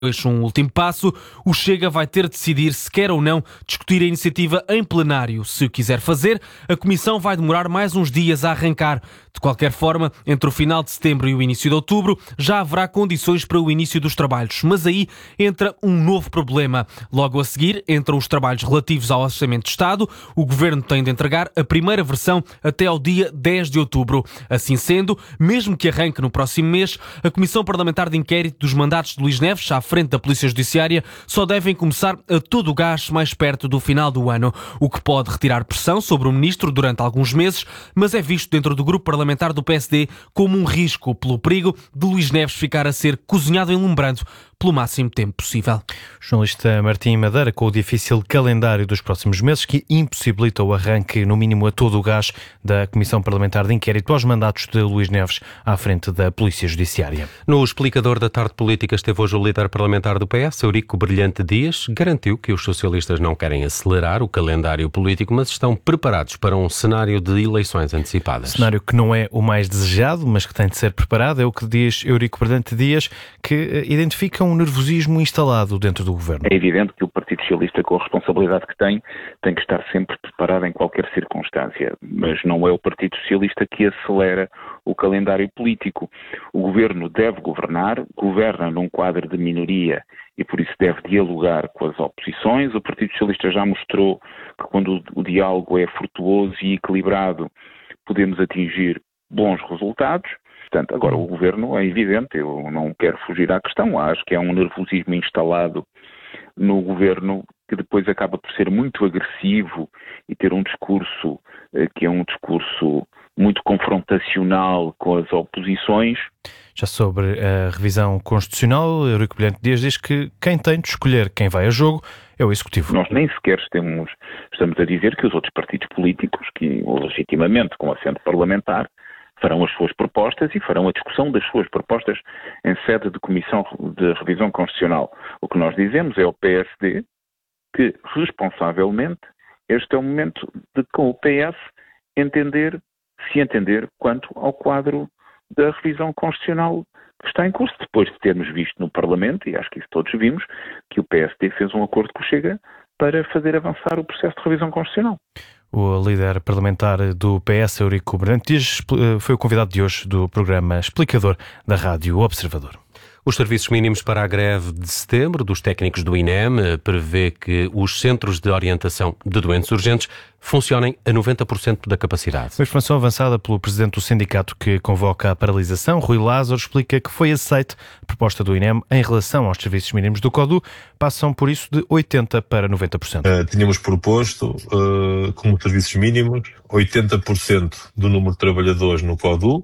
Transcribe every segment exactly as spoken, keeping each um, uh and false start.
Um último passo, o Chega vai ter de decidir se quer ou não discutir a iniciativa em plenário. Se o quiser fazer, a Comissão vai demorar mais uns dias a arrancar. De qualquer forma, entre o final de setembro e o início de outubro, já haverá condições para o início dos trabalhos. Mas aí entra um novo problema. Logo a seguir, entram os trabalhos relativos ao Orçamento de Estado. O Governo tem de entregar a primeira versão até ao dia dez de outubro. Assim sendo, mesmo que arranque no próximo mês, a Comissão Parlamentar de Inquérito dos mandatos de Luís Neves, à frente da Polícia Judiciária, só devem começar a todo o gás mais perto do final do ano, o que pode retirar pressão sobre o Ministro durante alguns meses, mas é visto dentro do grupo parlamentar do P S D como um risco pelo perigo de Luís Neves ficar a ser cozinhado em lumbrando pelo máximo tempo possível. O jornalista Martim Madeira, com o difícil calendário dos próximos meses que impossibilita o arranque, no mínimo a todo o gás, da Comissão Parlamentar de Inquérito aos mandatos de Luís Neves à frente da Polícia Judiciária. No explicador da tarde política esteve hoje o líder parlamentar do P S, Eurico Brilhante Dias, garantiu que os socialistas não querem acelerar o calendário político, mas estão preparados para um cenário de eleições antecipadas. Cenário que não é o mais desejado, mas que tem de ser preparado, é o que diz Eurico Brilhante Dias, que identifica um nervosismo instalado dentro do governo. É evidente que o Partido Socialista, com a responsabilidade que tem, tem que estar sempre preparado em qualquer circunstância, mas não é o Partido Socialista que acelera o calendário político. O governo deve governar, governa num quadro de minoria e por isso deve dialogar com as oposições. O Partido Socialista já mostrou que quando o diálogo é frutuoso e equilibrado, podemos atingir bons resultados. Portanto, agora o governo é evidente, eu não quero fugir à questão, acho que é um nervosismo instalado no governo que depois acaba por ser muito agressivo e ter um discurso eh, que é um discurso muito confrontacional com as oposições. Já sobre a revisão constitucional, Eurico Brilhante Dias diz que quem tem de escolher quem vai a jogo é o Executivo. Nós nem sequer estamos, estamos a dizer que os outros partidos políticos, que legitimamente com assento parlamentar, farão as suas propostas e farão a discussão das suas propostas em sede de Comissão de Revisão Constitucional. O que nós dizemos é ao P S D que, responsavelmente, este é o momento de, com o P S, entender, se entender, quanto ao quadro da revisão constitucional que está em curso, depois de termos visto no Parlamento, e acho que isso todos vimos, que o P S D fez um acordo com o Chega para fazer avançar o processo de revisão constitucional. O líder parlamentar do P S, Eurico Brilhante Dias, foi o convidado de hoje do programa Explicador da Rádio Observador. Os serviços mínimos para a greve de setembro dos técnicos do I N E M prevê que os centros de orientação de doentes urgentes funcionem a noventa por cento da capacidade. Uma informação avançada pelo presidente do sindicato que convoca a paralisação, Rui Lázaro, explica que foi aceite a proposta do I N E M em relação aos serviços mínimos do CODU, passam por isso de oitenta por cento para noventa por cento. Uh, tínhamos proposto, uh, como serviços mínimos, oitenta por cento do número de trabalhadores no CODU,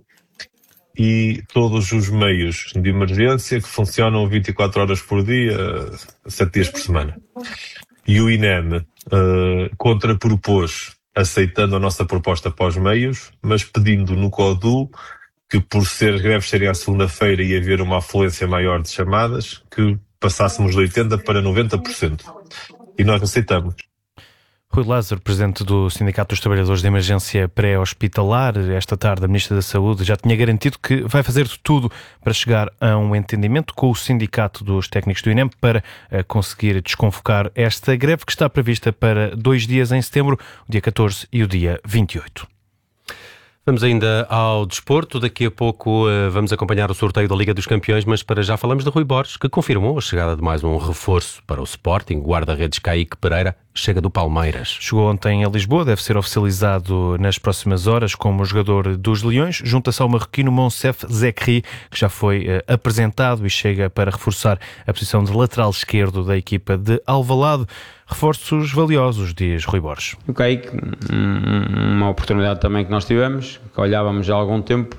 e todos os meios de emergência que funcionam vinte e quatro horas por dia, sete dias por semana. E o I N E M uh, contrapropôs, aceitando a nossa proposta para os meios, mas pedindo no CODU que, por ser as greves serem à segunda-feira e haver uma afluência maior de chamadas, que passássemos de oitenta por cento para noventa por cento. E nós aceitamos. Rui Lázaro, presidente do Sindicato dos Trabalhadores de Emergência Pré-Hospitalar, esta tarde a Ministra da Saúde já tinha garantido que vai fazer de tudo para chegar a um entendimento com o Sindicato dos Técnicos do I N E M para conseguir desconvocar esta greve que está prevista para dois dias em setembro, o dia catorze e o dia vinte e oito. Vamos ainda ao desporto. Daqui a pouco uh, vamos acompanhar o sorteio da Liga dos Campeões, mas para já falamos de Rui Borges, que confirmou a chegada de mais um reforço para o Sporting. O guarda-redes Kaique Pereira chega do Palmeiras. Chegou ontem a Lisboa, deve ser oficializado nas próximas horas como jogador dos Leões. Junta-se ao marroquino Monsef Zekri, que já foi uh, apresentado e chega para reforçar a posição de lateral esquerdo da equipa de Alvalade. Reforços valiosos, diz Rui Borges. O Kaique, uma oportunidade também que nós tivemos, que olhávamos já há algum tempo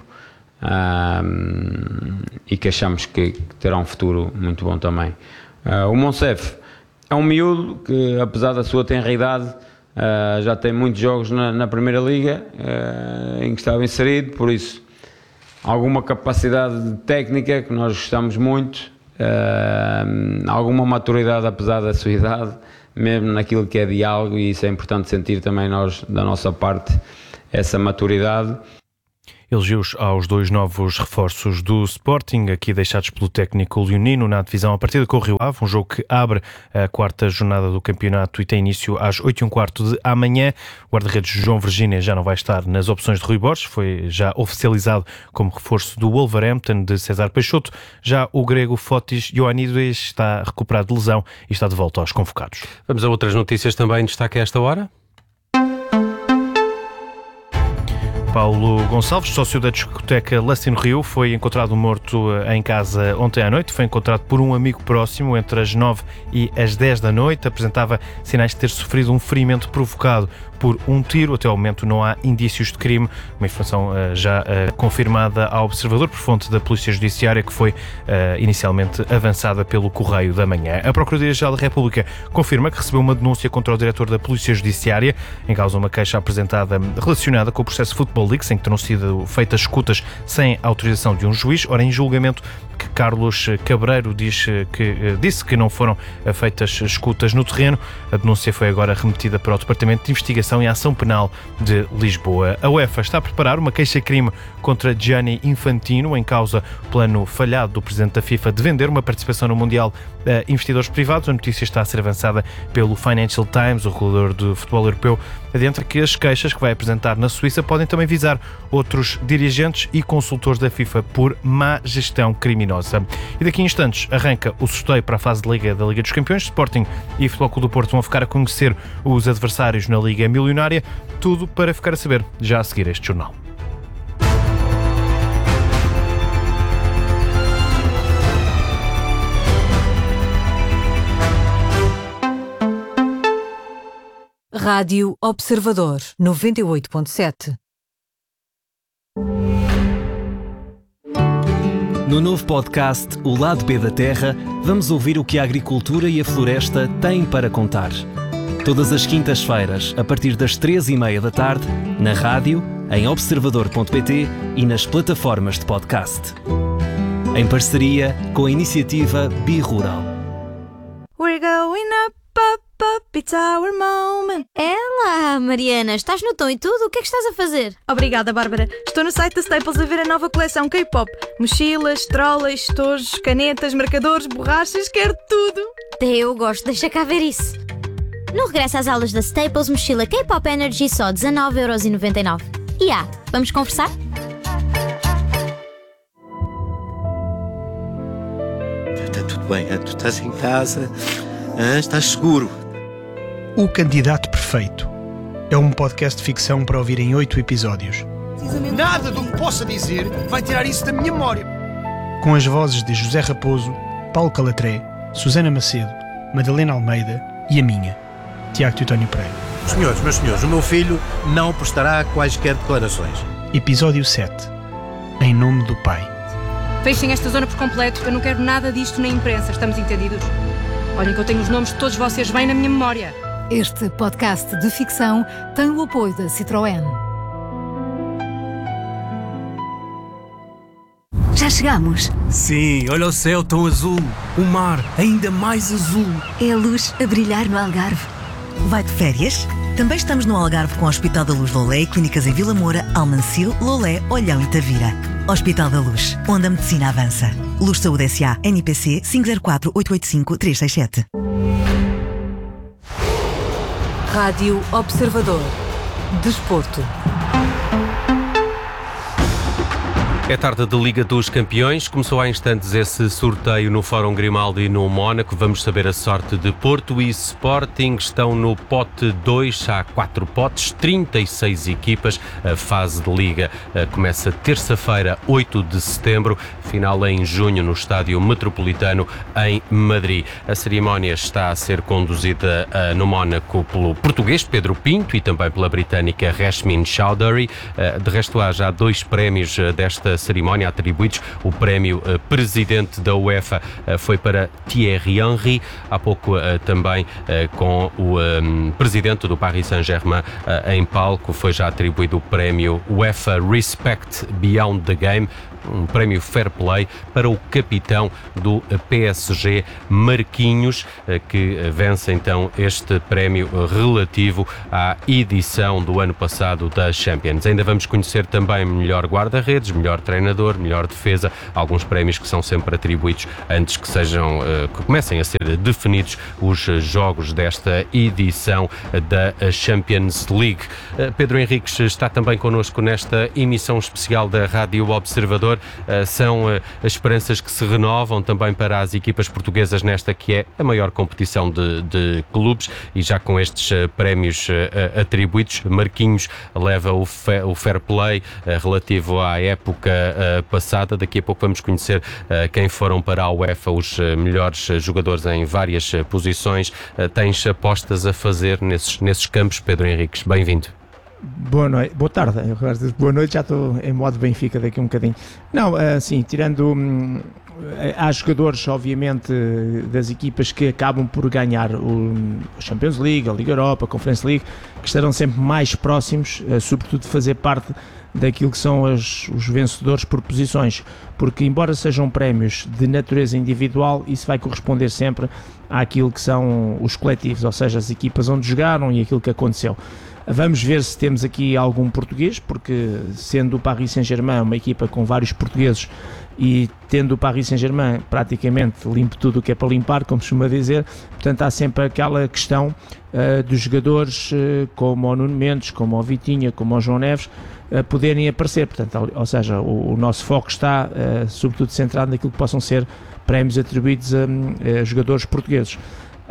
um, e que achamos que, que terá um futuro muito bom também. Uh, o Monsef é um miúdo que, apesar da sua tenra idade, uh, já tem muitos jogos na, na Primeira Liga uh, em que estava inserido, por isso alguma capacidade técnica que nós gostamos muito, uh, alguma maturidade apesar da sua idade, mesmo naquilo que é diálogo, e isso é importante sentir também nós, da nossa parte, essa maturidade. Elogios aos dois novos reforços do Sporting, aqui deixados pelo técnico leonino na divisão a partida com o Rio Ave, um jogo que abre a quarta jornada do campeonato e tem início às oito e um quarto de amanhã. O guarda-redes João Virgínia já não vai estar nas opções de Rui Borges, foi já oficializado como reforço do Wolverhampton de César Peixoto. Já o grego Fotis Ioannidis está recuperado de lesão e está de volta aos convocados. Vamos a outras notícias também em destaque a esta hora. Paulo Gonçalves, sócio da discoteca Lust in Rio, foi encontrado morto em casa ontem à noite. Foi encontrado por um amigo próximo entre as nove e as dez da noite. Apresentava sinais de ter sofrido um ferimento provocado por um tiro. Até ao momento não há indícios de crime. Uma informação uh, já uh, confirmada ao Observador por fonte da Polícia Judiciária, que foi uh, inicialmente avançada pelo Correio da Manhã. A Procuradoria-Geral da República confirma que recebeu uma denúncia contra o diretor da Polícia Judiciária, em causa uma queixa apresentada relacionada com o processo Football Leaks, em que terão sido feitas escutas sem autorização de um juiz. Ora, em julgamento, que Carlos Cabreiro diz que, disse que não foram feitas escutas no terreno. A denúncia foi agora remetida para o Departamento de Investigação e Ação Penal de Lisboa. A UEFA está a preparar uma queixa-crime contra Gianni Infantino, em causa o plano falhado do Presidente da FIFA de vender uma participação no Mundial a investidores privados. A notícia está a ser avançada pelo Financial Times. O regulador do futebol europeu adianta que as queixas que vai apresentar na Suíça podem também visar outros dirigentes e consultores da FIFA por má gestão criminosa. E daqui a instantes arranca o sorteio para a fase de Liga da Liga dos Campeões. Sporting e Futebol Clube do Porto vão ficar a conhecer os adversários na Liga Milionária. Tudo para ficar a saber já a seguir este jornal. Rádio Observador noventa e oito ponto sete. No novo podcast O Lado B da Terra, vamos ouvir o que a agricultura e a floresta têm para contar. Todas as quintas-feiras, a partir das três e meia da tarde, na rádio, em observador ponto pt e nas plataformas de podcast. Em parceria com a iniciativa Bi-Rural. We're going up, up, up, it's our moment. Ela, Mariana, estás no tom e tudo? O que é que estás a fazer? Obrigada, Bárbara. Estou no site da Staples a ver a nova coleção K-pop. Mochilas, trolas, estojos, canetas, marcadores, borrachas, quero tudo. Até eu gosto, deixa cá ver isso. No regresso às aulas da Staples, mochila K-pop Energy só dezanove euros e noventa e nove. E ah, vamos conversar? Está tudo bem, tu estás em casa, estás seguro. O Candidato Perfeito é um podcast de ficção para ouvir em oito episódios. Nada do que possa dizer vai tirar isso da minha memória. Com as vozes de José Raposo, Paulo Calatré, Susana Macedo, Madalena Almeida e a minha, Tiago Teutónio Pereira. Senhores, meus senhores, o meu filho não prestará quaisquer declarações. Episódio sete. Em nome do Pai. Fechem esta zona por completo. Eu não quero nada disto na imprensa. Estamos entendidos? Olhem que eu tenho os nomes de todos vocês bem na minha memória. Este podcast de ficção tem o apoio da Citroën. Já chegamos? Sim, olha o céu tão azul. O mar ainda mais azul. É a luz a brilhar no Algarve. Vai de férias? Também estamos no Algarve com o Hospital da Luz Lolé e clínicas em Vila Moura, Almancil, Lolé, Olhão e Tavira. Hospital da Luz, onde a medicina avança. Luz Saúde S A, N P C cinco zero quatro, oito oito cinco, três seis sete. Rádio Observador. Desporto. É tarde de Liga dos Campeões. Começou há instantes esse sorteio no Fórum Grimaldi e no Mónaco. Vamos saber a sorte de Porto e Sporting. Estão no pote dois, há quatro potes, trinta e seis equipas. A fase de Liga começa terça-feira, oito de setembro. Final em junho no Estádio Metropolitano em Madrid. A cerimónia está a ser conduzida uh, no Mónaco pelo português Pedro Pinto e também pela britânica Yasmin Chowdhury. Uh, de resto, há já dois prémios uh, desta cerimónia atribuídos. O prémio Presidente da UEFA foi para Thierry Henry, há pouco também com o Presidente do Paris Saint-Germain em palco foi já atribuído o prémio UEFA Respect Beyond the Game, um prémio Fair Play para o capitão do P S G, Marquinhos, que vence então este prémio relativo à edição do ano passado da Champions. Ainda vamos conhecer também melhor guarda-redes, melhor treinador, melhor defesa, alguns prémios que são sempre atribuídos antes que sejam, que comecem a ser definidos os jogos desta edição da Champions League. Pedro Henriques está também connosco nesta emissão especial da Rádio Observador. Uh, são uh, as esperanças que se renovam também para as equipas portuguesas nesta que é a maior competição de, de clubes, e já com estes uh, prémios uh, atribuídos, Marquinhos leva o, fe, o fair play uh, relativo à época uh, passada. Daqui a pouco vamos conhecer uh, quem foram para a UEFA os uh, melhores uh, jogadores em várias uh, posições. Uh, tens apostas a fazer nesses, nesses campos, Pedro Henriques? Bem-vindo. Boa noite, boa tarde, boa noite, já estou em modo Benfica daqui um bocadinho. Não, assim, tirando, hum, há jogadores, obviamente, das equipas que acabam por ganhar o Champions League, a Liga Europa, a Conference League, que estarão sempre mais próximos, sobretudo de fazer parte daquilo que são as, os vencedores por posições, porque embora sejam prémios de natureza individual, isso vai corresponder sempre àquilo que são os coletivos, ou seja, as equipas onde jogaram e aquilo que aconteceu. Vamos ver se temos aqui algum português, porque sendo o Paris Saint-Germain uma equipa com vários portugueses e tendo o Paris Saint-Germain praticamente limpo tudo o que é para limpar, como se costuma dizer, portanto há sempre aquela questão uh, dos jogadores uh, como o Nuno Mendes, como o Vitinha, como o João Neves, uh, poderem aparecer, portanto, ou seja, o, o nosso foco está uh, sobretudo centrado naquilo que possam ser prémios atribuídos a, a jogadores portugueses.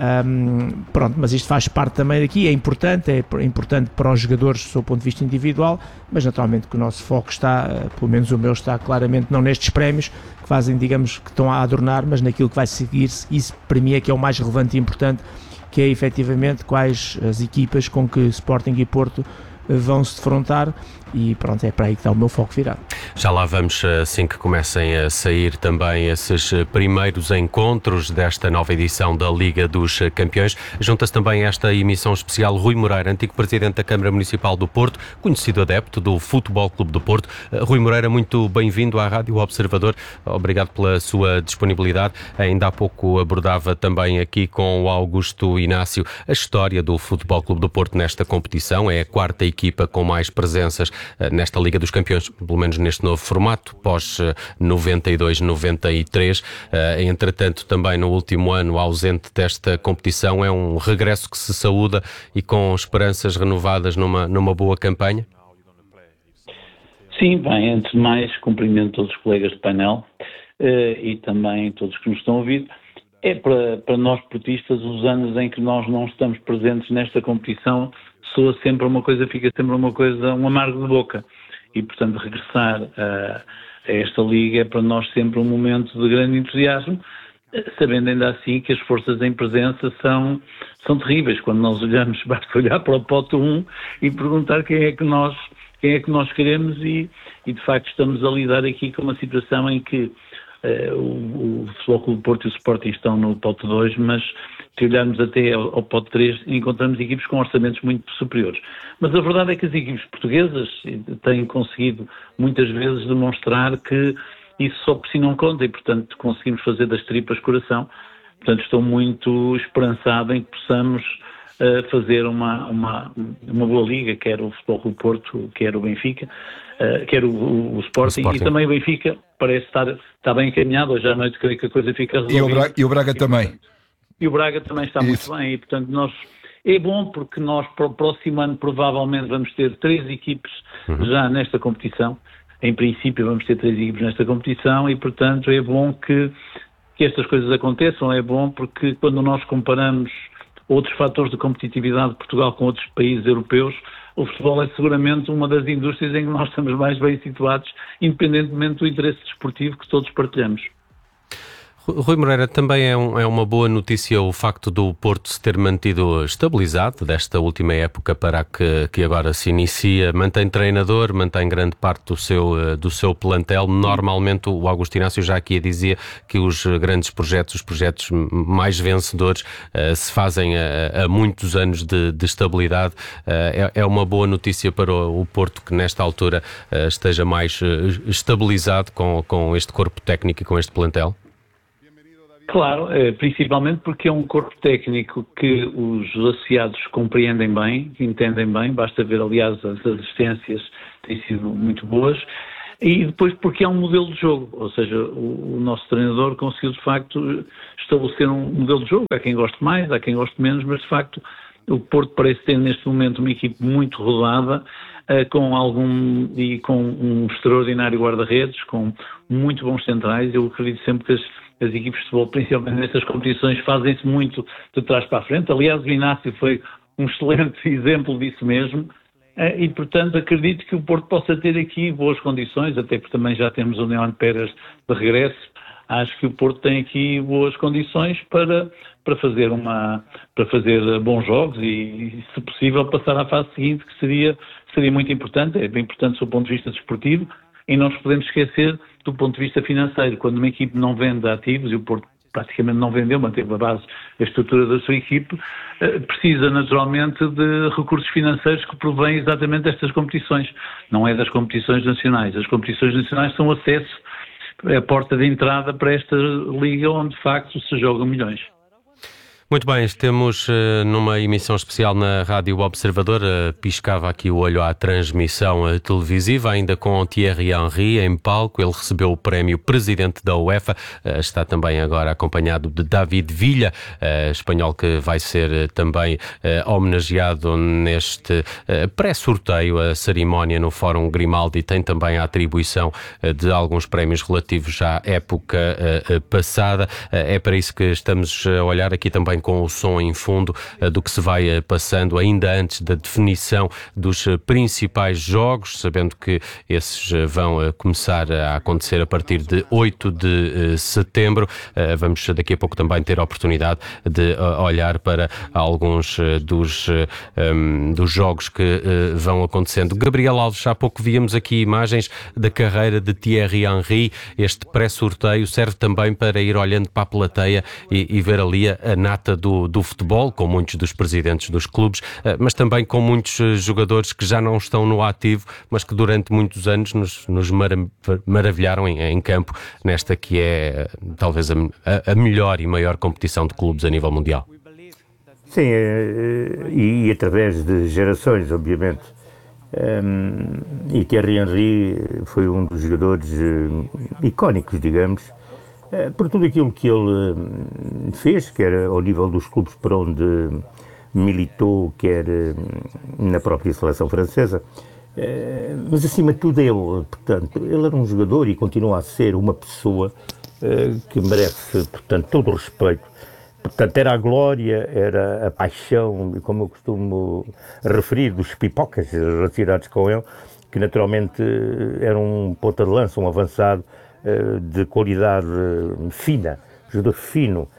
Um, pronto, mas isto faz parte também daqui, é importante, é importante para os jogadores do seu ponto de vista individual, mas naturalmente que o nosso foco está, pelo menos o meu está claramente não nestes prémios que fazem, digamos, que estão a adornar, mas naquilo que vai seguir-se. Isso para mim é que é o mais relevante e importante, que é efetivamente quais as equipas com que Sporting e Porto vão se defrontar, e pronto, é para aí que está o meu foco virado. Já lá vamos, assim que comecem a sair também esses primeiros encontros desta nova edição da Liga dos Campeões. Junta-se também a esta emissão especial Rui Moreira, antigo Presidente da Câmara Municipal do Porto, conhecido adepto do Futebol Clube do Porto. Rui Moreira, muito bem-vindo à Rádio Observador, obrigado pela sua disponibilidade. Ainda há pouco abordava também aqui com o Augusto Inácio a história do Futebol Clube do Porto nesta competição. É a quarta equipa com mais presenças nesta Liga dos Campeões, pelo menos neste novo formato, pós noventa e dois noventa e três. Entretanto, também no último ano ausente desta competição, é um regresso que se saúda e com esperanças renovadas numa, numa boa campanha? Sim, bem, antes de mais, cumprimento todos os colegas de painel e também todos que nos estão a ouvir. É para, para nós portistas, os anos em que nós não estamos presentes nesta competição soa sempre uma coisa, fica sempre uma coisa, um amargo de boca, e portanto regressar a, a esta liga é para nós sempre um momento de grande entusiasmo, sabendo ainda assim que as forças em presença são, são terríveis. Quando nós olhamos, basta olhar para o pote um e perguntar quem é que nós, quem é que nós queremos, e, e de facto estamos a lidar aqui com uma situação em que uh, o, o Futebol Clube do Porto e o Sporting estão no pote dois, mas se olharmos até ao, ao pote três, encontramos equipes com orçamentos muito superiores. Mas a verdade é que as equipes portuguesas têm conseguido muitas vezes demonstrar que isso só por si não conta, e portanto conseguimos fazer das tripas coração. Portanto estou muito esperançado em que possamos uh, fazer uma, uma, uma boa liga, quer o Futebol Clube do Porto, quer o Benfica, uh, quer o, o, o, Sporting, o Sporting, e também o Benfica parece estar, estar bem encaminhado. Hoje à noite creio que a coisa fica resolvida. E o Braga, e o Braga também. E o Braga também está Isso. muito bem, e portanto nós, é bom porque nós para o próximo ano provavelmente vamos ter três equipes uhum. já nesta competição. Em princípio vamos ter três equipes nesta competição, e portanto é bom que, que estas coisas aconteçam. É bom porque quando nós comparamos outros fatores de competitividade de Portugal com outros países europeus, o futebol é seguramente uma das indústrias em que nós estamos mais bem situados, independentemente do interesse desportivo que todos partilhamos. Rui Moreira, também é, um, é uma boa notícia o facto do Porto se ter mantido estabilizado desta última época para a que, que agora se inicia. Mantém treinador, mantém grande parte do seu, do seu plantel. Normalmente o Augusto Inácio já aqui dizia que os grandes projetos, os projetos mais vencedores, uh, se fazem a, a muitos anos de, de estabilidade. Uh, é, é uma boa notícia para o, o Porto que nesta altura uh, esteja mais uh, estabilizado com, com este corpo técnico e com este plantel? Claro, principalmente porque é um corpo técnico que os associados compreendem bem, entendem bem, basta ver, aliás, as assistências têm sido muito boas, e depois porque é um modelo de jogo, ou seja, o, o nosso treinador conseguiu de facto estabelecer um modelo de jogo, há quem goste mais, há quem goste menos, mas de facto o Porto parece ter neste momento uma equipe muito rodada, com algum e com um extraordinário guarda-redes, com muito bons centrais. Eu acredito sempre que as As equipes de futebol, principalmente nestas competições, fazem-se muito de trás para a frente. Aliás, o Inácio foi um excelente exemplo disso mesmo e, portanto, acredito que o Porto possa ter aqui boas condições, até porque também já temos o Neon Pérez de regresso. Acho que o Porto tem aqui boas condições para, para, fazer, uma, para fazer bons jogos e, se possível, passar à fase seguinte, que seria, seria muito importante. É bem importante do ponto de vista desportivo. E não nos podemos esquecer do ponto de vista financeiro. Quando uma equipe não vende ativos, e o Porto praticamente não vendeu, manteve a base, a estrutura da sua equipe, precisa naturalmente de recursos financeiros que provêm exatamente destas competições. Não é das competições nacionais. As competições nacionais são acesso, é a porta de entrada para esta liga onde de facto se jogam milhões. Muito bem, estamos uh, numa emissão especial na Rádio Observador. Uh, piscava aqui o olho à transmissão uh, televisiva, ainda com Thierry Henry em palco. Ele recebeu o prémio Presidente da UEFA. Uh, está também agora acompanhado de David Villa, uh, espanhol, que vai ser uh, também uh, homenageado neste uh, pré-sorteio. A cerimónia no Fórum Grimaldi tem também a atribuição uh, de alguns prémios relativos à época uh, uh, passada. Uh, é para isso que estamos a olhar aqui também com o som em fundo uh, do que se vai uh, passando ainda antes da definição dos uh, principais jogos, sabendo que esses uh, vão uh, começar a acontecer a partir de oito de setembro. Uh, vamos daqui a pouco também ter a oportunidade de uh, olhar para alguns uh, dos, uh, um, dos jogos que uh, vão acontecendo. Gabriel Alves, há pouco víamos aqui imagens da carreira de Thierry Henry. Este pré-sorteio serve também para ir olhando para a plateia e, e ver ali a, a nata Do, do futebol, com muitos dos presidentes dos clubes, mas também com muitos jogadores que já não estão no ativo, mas que durante muitos anos nos, nos maravilharam em, em campo, nesta que é talvez a, a melhor e maior competição de clubes a nível mundial. Sim, e, e através de gerações, obviamente. Um, e Thierry Henry foi um dos jogadores uh, icónicos, digamos, por tudo aquilo que ele fez, quer ao nível dos clubes para onde militou, quer na própria seleção francesa, mas acima de tudo ele, portanto, ele era um jogador e continua a ser uma pessoa que merece, portanto, todo o respeito. Portanto, era a glória, era a paixão, como eu costumo referir, dos pipocas relacionados com ele, que naturalmente era um ponta de lança, um avançado, de qualidade fina, jogador fino,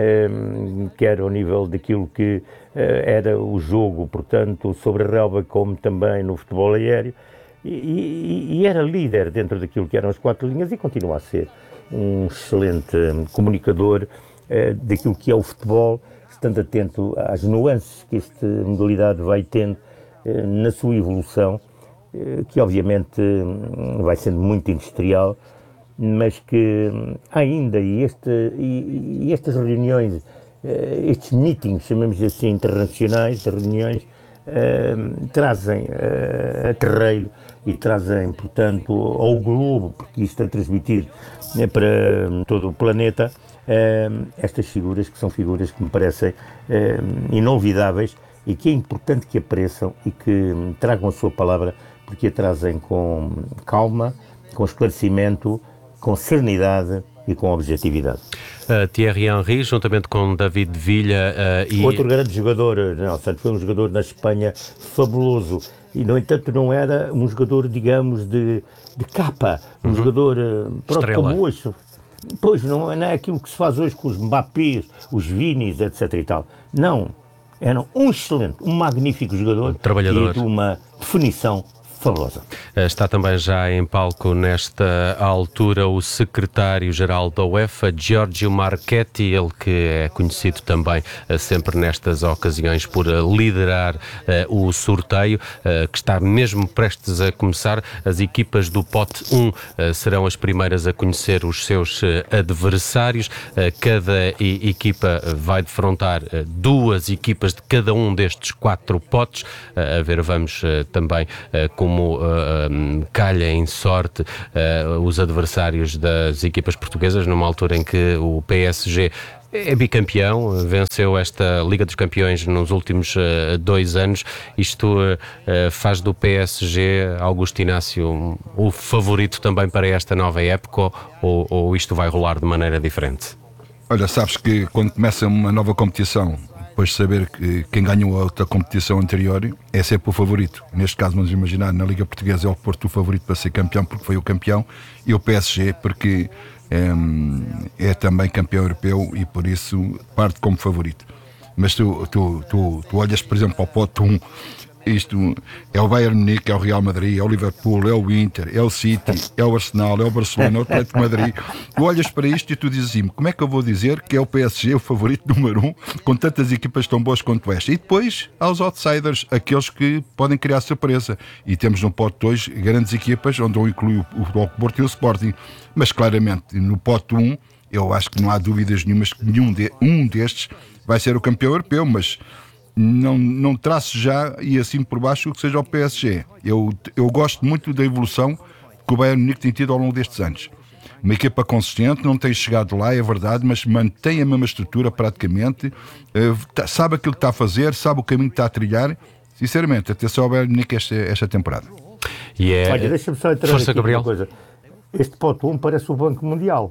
quer ao nível daquilo que era o jogo, portanto, sobre a relva, como também no futebol aéreo, e, e, e era líder dentro daquilo que eram as quatro linhas e continua a ser um excelente comunicador daquilo que é o futebol, estando atento às nuances que esta modalidade vai tendo na sua evolução, que obviamente vai sendo muito industrial, mas que ainda, e, este, e, e estas reuniões, estes meetings, chamamos assim, internacionais, reuniões, uh, trazem uh, a terreiro e trazem, portanto, ao globo, porque isto é transmitido né, para todo o planeta, uh, estas figuras, que são figuras que me parecem uh, inolvidáveis e que é importante que apareçam e que tragam a sua palavra, porque a trazem com calma, com esclarecimento, com serenidade e com objetividade. Uh, Thierry Henry, juntamente com David Villa uh, e... Outro grande jogador, não, foi um jogador na Espanha fabuloso e, no entanto, não era um jogador, digamos, de, de capa, um uhum. jogador uh, pronto, como hoje. Pois, não, não é aquilo que se faz hoje com os Mbappés, os Vinis, etc e tal. Não, era um excelente, um magnífico jogador, um trabalhador. E de uma definição fabulosa. Está também já em palco nesta altura o secretário-geral da UEFA, Giorgio Marchetti, ele que é conhecido também sempre nestas ocasiões por liderar uh, o sorteio, uh, que está mesmo prestes a começar. As equipas do pote um uh, serão as primeiras a conhecer os seus uh, adversários. Uh, cada e- equipa vai defrontar uh, duas equipas de cada um destes quatro potes. Uh, a ver, vamos uh, também uh, com como uh, um, calha em sorte uh, os adversários das equipas portuguesas, numa altura em que o P S G é bicampeão, venceu esta Liga dos Campeões nos últimos uh, dois anos. Isto uh, uh, faz do P S G, Augusto Inácio, um, o favorito também para esta nova época, ou, ou isto vai rolar de maneira diferente? Olha, sabes que quando começa uma nova competição, depois de saber que quem ganhou a outra competição anterior é sempre o favorito. Neste caso, vamos imaginar, na Liga Portuguesa é o Porto o favorito para ser campeão, porque foi o campeão, e o P S G porque é, é também campeão europeu e por isso parte como favorito. Mas tu, tu, tu, tu olhas, por exemplo, ao pote um, isto é o Bayern Munique, é o Real Madrid, é o Liverpool, é o Inter, é o City, é o Arsenal, é o Barcelona, é o Atlético de Madrid. Tu olhas para isto e tu dizes assim, como é que eu vou dizer que é o P S G o favorito número um, com tantas equipas tão boas quanto esta? E depois há os outsiders, aqueles que podem criar surpresa. E temos no pote dois grandes equipas, onde eu incluo o Futebol Porto e o Sporting. Mas claramente, no pote um, eu acho que não há dúvidas nenhumas que nenhum de, um destes vai ser o campeão europeu, mas não, não traço já e assim por baixo que seja o P S G. Eu, eu gosto muito da evolução que o Bayern Munique tem tido ao longo destes anos. Uma equipa consistente, não tem chegado lá, é verdade, mas mantém a mesma estrutura praticamente, sabe aquilo que está a fazer, sabe o caminho que está a trilhar. Sinceramente, atenção ao Bayern Munique esta, esta temporada. E é... Olha, deixa-me só entrar Força, aqui Gabriel. uma coisa. Este pote um parece o Banco Mundial.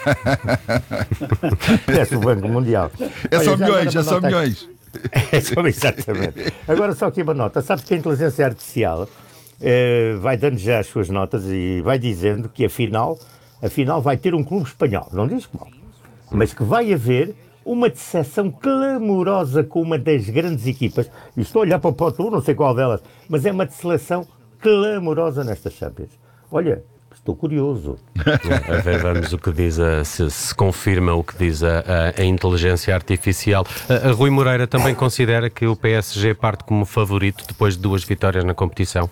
Parece o Banco Mundial. É Olha, só já milhões, é agora só uma nota milhões. É só, exatamente. Agora só aqui uma nota. Sabes que a inteligência artificial eh, vai dando já as suas notas e vai dizendo que afinal, afinal vai ter um clube espanhol. Não diz que mal. Mas que vai haver uma decepção clamorosa com uma das grandes equipas. E estou a olhar para o pote um, não sei qual delas, mas é uma decepção clamorosa nestas Champions. Olha, estou curioso. A ver, vamos o que diz, a, se, se confirma o que diz a, a, a inteligência artificial. A, a Rui Moreira também considera que o P S G parte como favorito depois de duas vitórias na competição?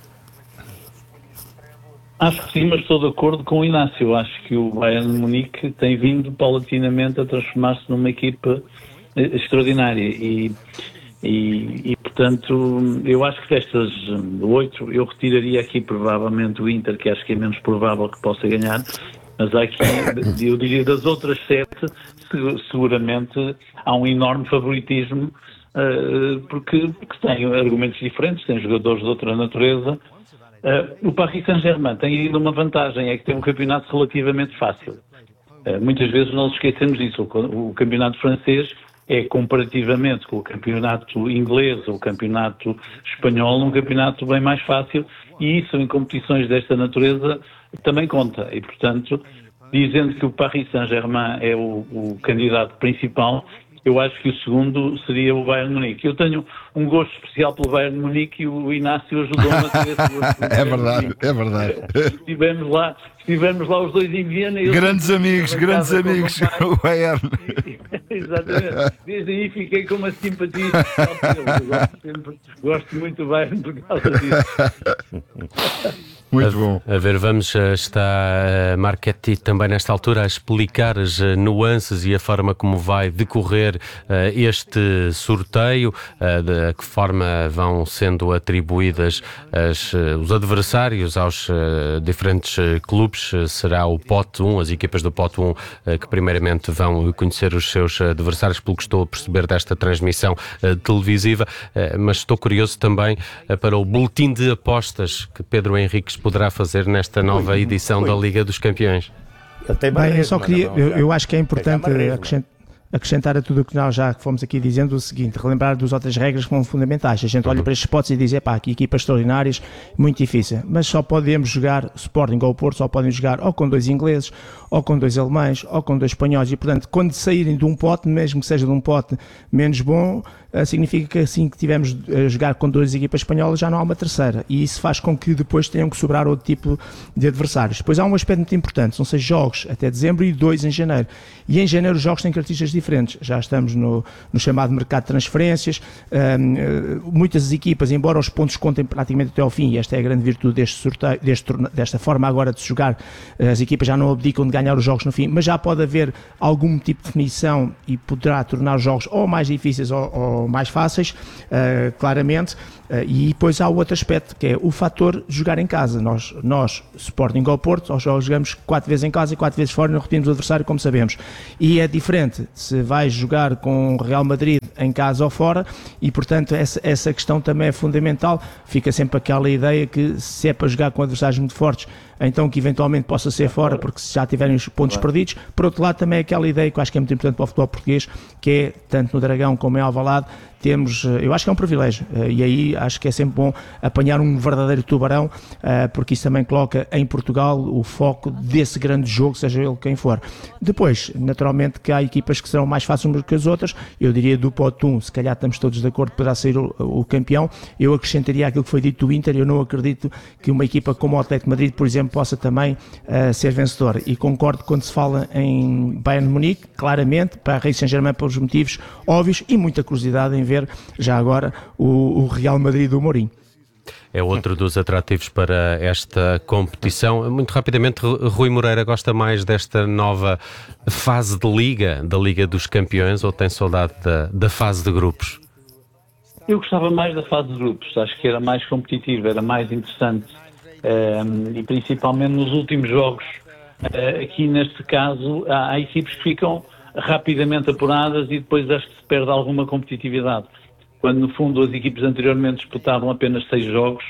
Acho que sim, mas estou de acordo com o Inácio. Acho que o Bayern de Munique tem vindo paulatinamente a transformar-se numa equipa extraordinária e, e, e, portanto, eu acho que destas oito, eu retiraria aqui provavelmente o Inter, que acho que é menos provável que possa ganhar, mas há aqui, eu diria, das outras sete, seguramente há um enorme favoritismo, porque, porque tem argumentos diferentes, tem jogadores de outra natureza. Uh, o Paris Saint-Germain tem ainda uma vantagem, é que tem um campeonato relativamente fácil. Uh, muitas vezes nós esquecemos disso. O, o campeonato francês é, comparativamente com o campeonato inglês ou o campeonato espanhol, um campeonato bem mais fácil, e isso em competições desta natureza também conta. E, portanto, dizendo que o Paris Saint-Germain é o, o candidato principal, eu acho que o segundo seria o Bayern de Munique. Eu tenho um gosto especial pelo Bayern de Munique e o Inácio ajudou-me a ter esse gosto. É verdade, é verdade. Estivemos lá, estivemos lá os dois em Viena. Grandes amigos, grandes amigos, o Bayern. Exatamente. Desde aí fiquei com uma simpatia especial por ele. Gosto, sempre, gosto muito do Bayern por causa disso. Muito bom. A ver, vamos, está Marchetti também nesta altura a explicar as nuances e a forma como vai decorrer uh, este sorteio, uh, de que forma vão sendo atribuídas as, uh, os adversários aos uh, diferentes uh, clubes. Uh, será o pote um, as equipas do pote um, uh, que primeiramente vão conhecer os seus adversários, pelo que estou a perceber desta transmissão uh, televisiva, uh, mas estou curioso também uh, para o boletim de apostas que Pedro Henriques poderá fazer nesta nova edição da Liga dos Campeões. Bem, eu só queria, eu, eu acho que é importante acrescentar, acrescentar a tudo o que nós já fomos aqui dizendo o seguinte, relembrar das outras regras que são fundamentais. A gente olha para estes spots e diz, pá, aqui equipas extraordinárias, muito difícil, mas só podemos jogar Sporting ou Porto, só podem jogar ou com dois ingleses, ou com dois alemães, ou com dois espanhóis, e portanto, quando saírem de um pote, mesmo que seja de um pote menos bom, significa que assim que tivermos a jogar com duas equipas espanholas, já não há uma terceira, e isso faz com que depois tenham que sobrar outro tipo de adversários. Depois há um aspecto muito importante, são seis jogos até dezembro e dois em janeiro, e em janeiro os jogos têm características diferentes, já estamos no, no chamado mercado de transferências, um, muitas equipas, embora os pontos contem praticamente até ao fim, e esta é a grande virtude deste sorteio, deste, desta forma agora de se jogar, as equipas já não abdicam de ganhar os jogos no fim, mas já pode haver algum tipo de definição e poderá tornar os jogos ou mais difíceis ou, ou mais fáceis, uh, claramente, uh, e depois há o outro aspecto, que é o fator de jogar em casa. Nós, nós Sporting ou Porto, nós jogamos quatro vezes em casa e quatro vezes fora, não repetimos o adversário, como sabemos, e é diferente se vais jogar com o Real Madrid em casa ou fora, e portanto essa, essa questão também é fundamental. Fica sempre aquela ideia que se é para jogar com adversários muito fortes, então que eventualmente possa ser fora, porque se já tiverem os pontos perdidos. Por outro lado, também é aquela ideia que eu acho que é muito importante para o futebol português, que é, tanto no Dragão como em Alvalade, temos, eu acho que é um privilégio, e aí acho que é sempre bom apanhar um verdadeiro tubarão, porque isso também coloca em Portugal o foco desse grande jogo, seja ele quem for. Depois, naturalmente, que há equipas que serão mais fáceis que as outras, eu diria do pote um, se calhar estamos todos de acordo para sair o, o campeão. Eu acrescentaria aquilo que foi dito do Inter, eu não acredito que uma equipa como o Atlético de Madrid, por exemplo, possa também uh, ser vencedor, e concordo quando se fala em Bayern de Munique, claramente, para a Paris Saint-Germain pelos motivos óbvios, e muita curiosidade em ver já agora o, o Real Madrid do Mourinho. É outro dos atrativos para esta competição. Muito rapidamente, Rui Moreira gosta mais desta nova fase de Liga, da Liga dos Campeões, ou tem saudade da, da fase de grupos? Eu gostava mais da fase de grupos, acho que era mais competitiva, era mais interessante, um, e principalmente nos últimos jogos. Uh, aqui neste caso há, há equipes que ficam rapidamente apuradas e depois acho que se perde alguma competitividade. Quando no fundo as equipes anteriormente disputavam apenas seis jogos,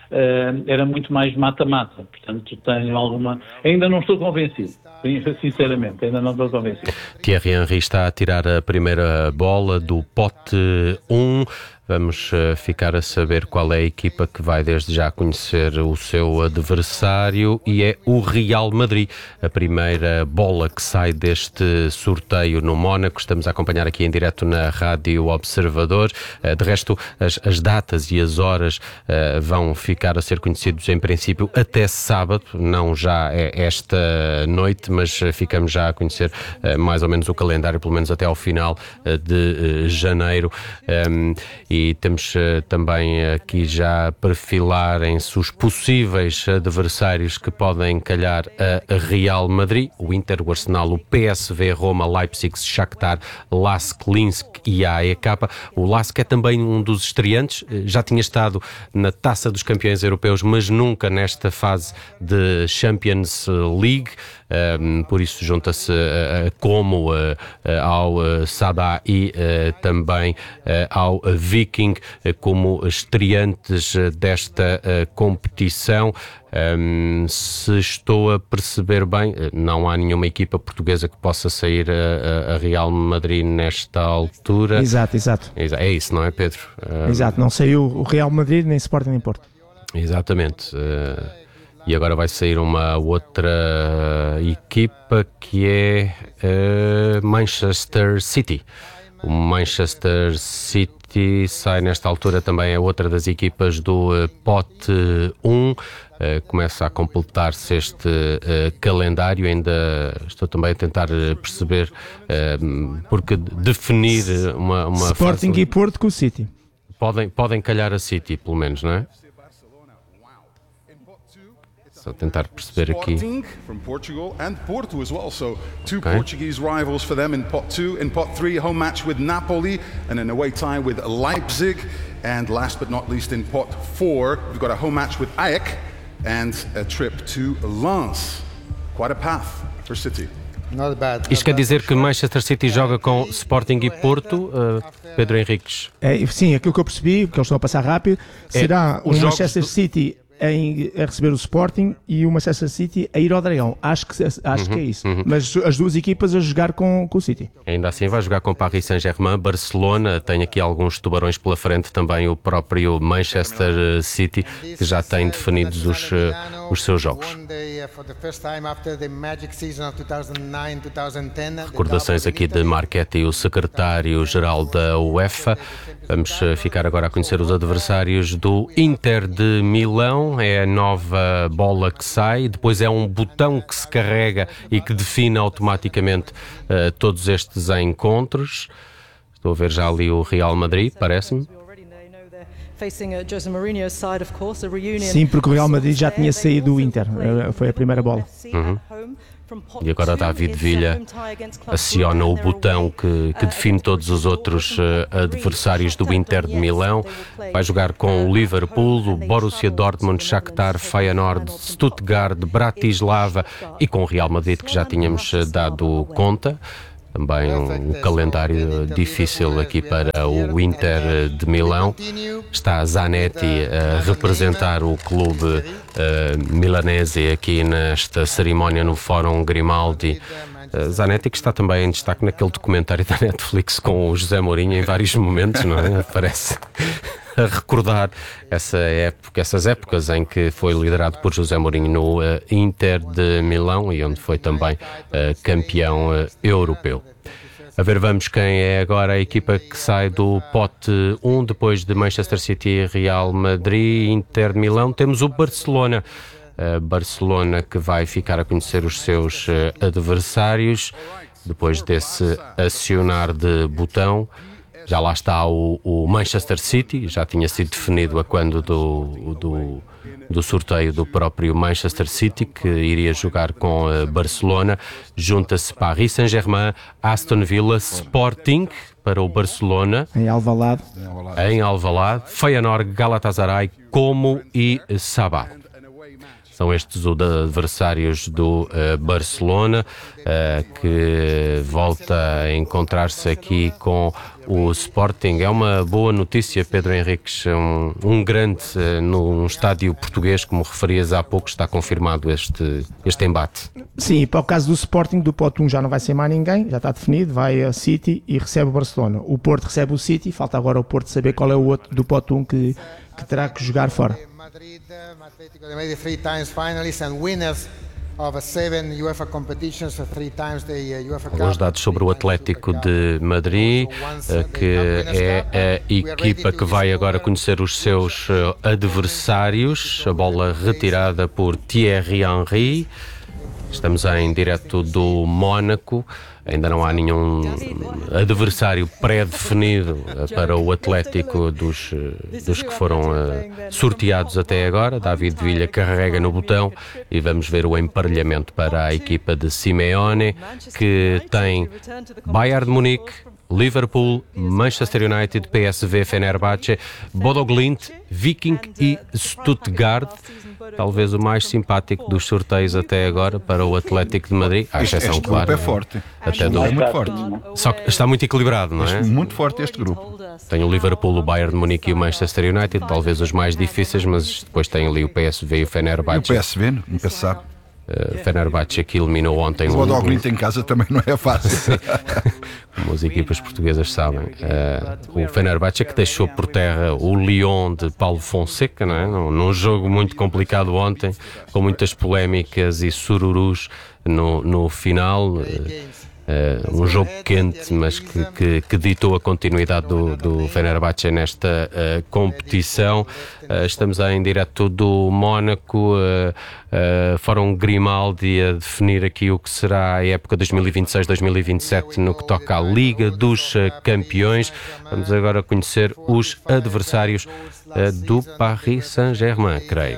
uh, era muito mais mata-mata. Portanto, tenho alguma... Ainda não estou convencido, sinceramente, ainda não estou convencido. Thierry Henry está a tirar a primeira bola do pote um. Vamos ficar a saber qual é a equipa que vai desde já conhecer o seu adversário, e é o Real Madrid, a primeira bola que sai deste sorteio no Mónaco. Estamos a acompanhar aqui em direto na Rádio Observador. De resto, as, as datas e as horas uh, vão ficar a ser conhecidos em princípio até sábado, não já é esta noite, mas ficamos já a conhecer uh, mais ou menos o calendário, pelo menos até ao final uh, de uh, janeiro. Um, e E temos uh, também aqui já a perfilarem-se os possíveis adversários que podem calhar a Real Madrid: o Inter, o Arsenal, o P S V, Roma, Leipzig, Shakhtar, Lask, Linsk e a A E K. O Lask é também um dos estreantes, já tinha estado na Taça dos Campeões Europeus, mas nunca nesta fase de Champions League. Um, por isso junta-se uh, uh, como uh, uh, ao uh, Sada e uh, também uh, ao Viking uh, como estreantes uh, desta uh, competição. Um, se estou a perceber bem, não há nenhuma equipa portuguesa que possa sair a, a Real Madrid nesta altura. Exato, exato. É isso, não é, Pedro? Um, exato, não saiu o Real Madrid, nem Sporting, nem Porto. Exatamente. Uh, E agora vai sair uma outra equipa que é uh, Manchester City. O Manchester City sai nesta altura, também é outra das equipas do uh, pote um. Uh, começa a completar-se este uh, calendário. Ainda estou também a tentar perceber, uh, porque definir uma... uma Sporting fase... e Porto com o City. Podem, podem calhar a City, pelo menos, não é? Só tentar perceber aqui. Sporting from Portugal and Porto as well. So two okay. Portuguese rivals for them in pot two. In pot three, a home match with Napoli and an away tie with Leipzig. And last but not least, in pot four, we've got a home match with Ajax and a trip to Lens. Quite a path for City. Not bad. Isto quer dizer que Manchester City joga com Sporting e Porto, uh, Pedro Henriques? É, sim, aquilo que eu percebi, porque eles estão a passar rápido, será é, um Manchester do... City em, a receber o Sporting e o Manchester City a ir ao Dragão. Acho que, acho uhum, que é isso. Uhum. Mas as duas equipas a jogar com, com o City. Ainda assim vai jogar com Paris Saint-Germain, Barcelona, tem aqui alguns tubarões pela frente, também o próprio Manchester City, que já tem definidos os, os seus jogos. Recordações aqui de Marchetti, o secretário-geral da UEFA. Vamos ficar agora a conhecer os adversários do Inter de Milão. É a nova bola que sai, depois é um botão que se carrega e que define automaticamente uh, todos estes encontros. Estou a ver já ali o Real Madrid, parece-me. Sim, porque o Real Madrid já tinha saído do Inter, foi a primeira bola. Uhum. E agora David Villa aciona o botão que, que define todos os outros uh, adversários do Inter de Milão. Vai jogar com o Liverpool, o Borussia Dortmund, Shakhtar, Feyenoord, Stuttgart, Bratislava e com o Real Madrid, que já tínhamos uh, dado conta. Também um calendário difícil aqui para o Inter de Milão. Está Zanetti a representar o clube uh, milanese aqui nesta cerimónia no Fórum Grimaldi. Uh, Zanetti que está também em destaque naquele documentário da Netflix com o José Mourinho em vários momentos, não é? Parece a recordar essa época, essas épocas em que foi liderado por José Mourinho no uh, Inter de Milão e onde foi também uh, campeão uh, europeu. A ver, vamos quem é agora a equipa que sai do pote um, depois de Manchester City e Real Madrid, Inter de Milão. Temos o Barcelona. Uh, Barcelona que vai ficar a conhecer os seus uh, adversários depois desse acionar de botão. Já lá está o, o Manchester City, já tinha sido definido a quando do, do, do sorteio do próprio Manchester City, que iria jogar com a Barcelona. Junta-se Paris Saint-Germain, Aston Villa, Sporting para o Barcelona. Em Alvalade. Em Alvalade. Feyenoord, Galatasaray, Como e Sabah. São estes os adversários do uh, Barcelona, uh, que volta a encontrar-se aqui com o Sporting. É uma boa notícia, Pedro Henriques, um, um grande uh, num estádio português, como referias há pouco, está confirmado este, este embate. Sim, para o caso do Sporting, do pote um já não vai ser mais ninguém, já está definido, vai a City e recebe o Barcelona. O Porto recebe o City, falta agora o Porto saber qual é o outro do pote um que, que terá que jogar fora. Madrid, Atlético de Madrid, three times finalists and winners of seven UEFA competitions, three times the UEFA Cup. Alguns dados sobre o Atlético de Madrid, que é a equipa que vai agora conhecer os seus adversários. A bola retirada por Thierry Henry. Estamos em direto do Mónaco. Ainda não há nenhum adversário pré-definido para o Atlético dos, dos que foram uh, sorteados até agora. David Villa carrega no botão e vamos ver o emparelhamento para a equipa de Simeone, que tem Bayern de Munique, Liverpool, Manchester United, P S V, Fenerbahçe, Bodo Glimt, Viking e Stuttgart. Talvez o mais simpático dos sorteios até agora para o Atlético de Madrid. À exceção, este claro. grupo é forte. Até do... É muito forte. Só que está muito equilibrado, não é? Este, muito forte este grupo. Tem o Liverpool, o Bayern de Munique e o Manchester United, talvez os mais difíceis, mas depois tem ali o P S V e o Fenerbahçe. E o P S V, nunca se sabe. Uh, Fenerbahçe que eliminou ontem o Bodo Glimt em casa também não é fácil. Como as equipas portuguesas sabem. Uh, o Fenerbahçe que deixou por terra o Lyon de Paulo Fonseca, não é? num, num jogo muito complicado ontem, com muitas polémicas e sururus no, no final. Uh, Uh, um jogo quente, mas que, que, que ditou a continuidade do, do Fenerbahçe nesta uh, competição. Uh, estamos em direto do Mónaco, uh, uh, Fórum Grimaldi a definir aqui o que será a época dois mil e vinte e seis dois mil e vinte e sete no que toca à Liga dos uh, Campeões. Vamos agora conhecer os adversários uh, do Paris Saint-Germain, creio.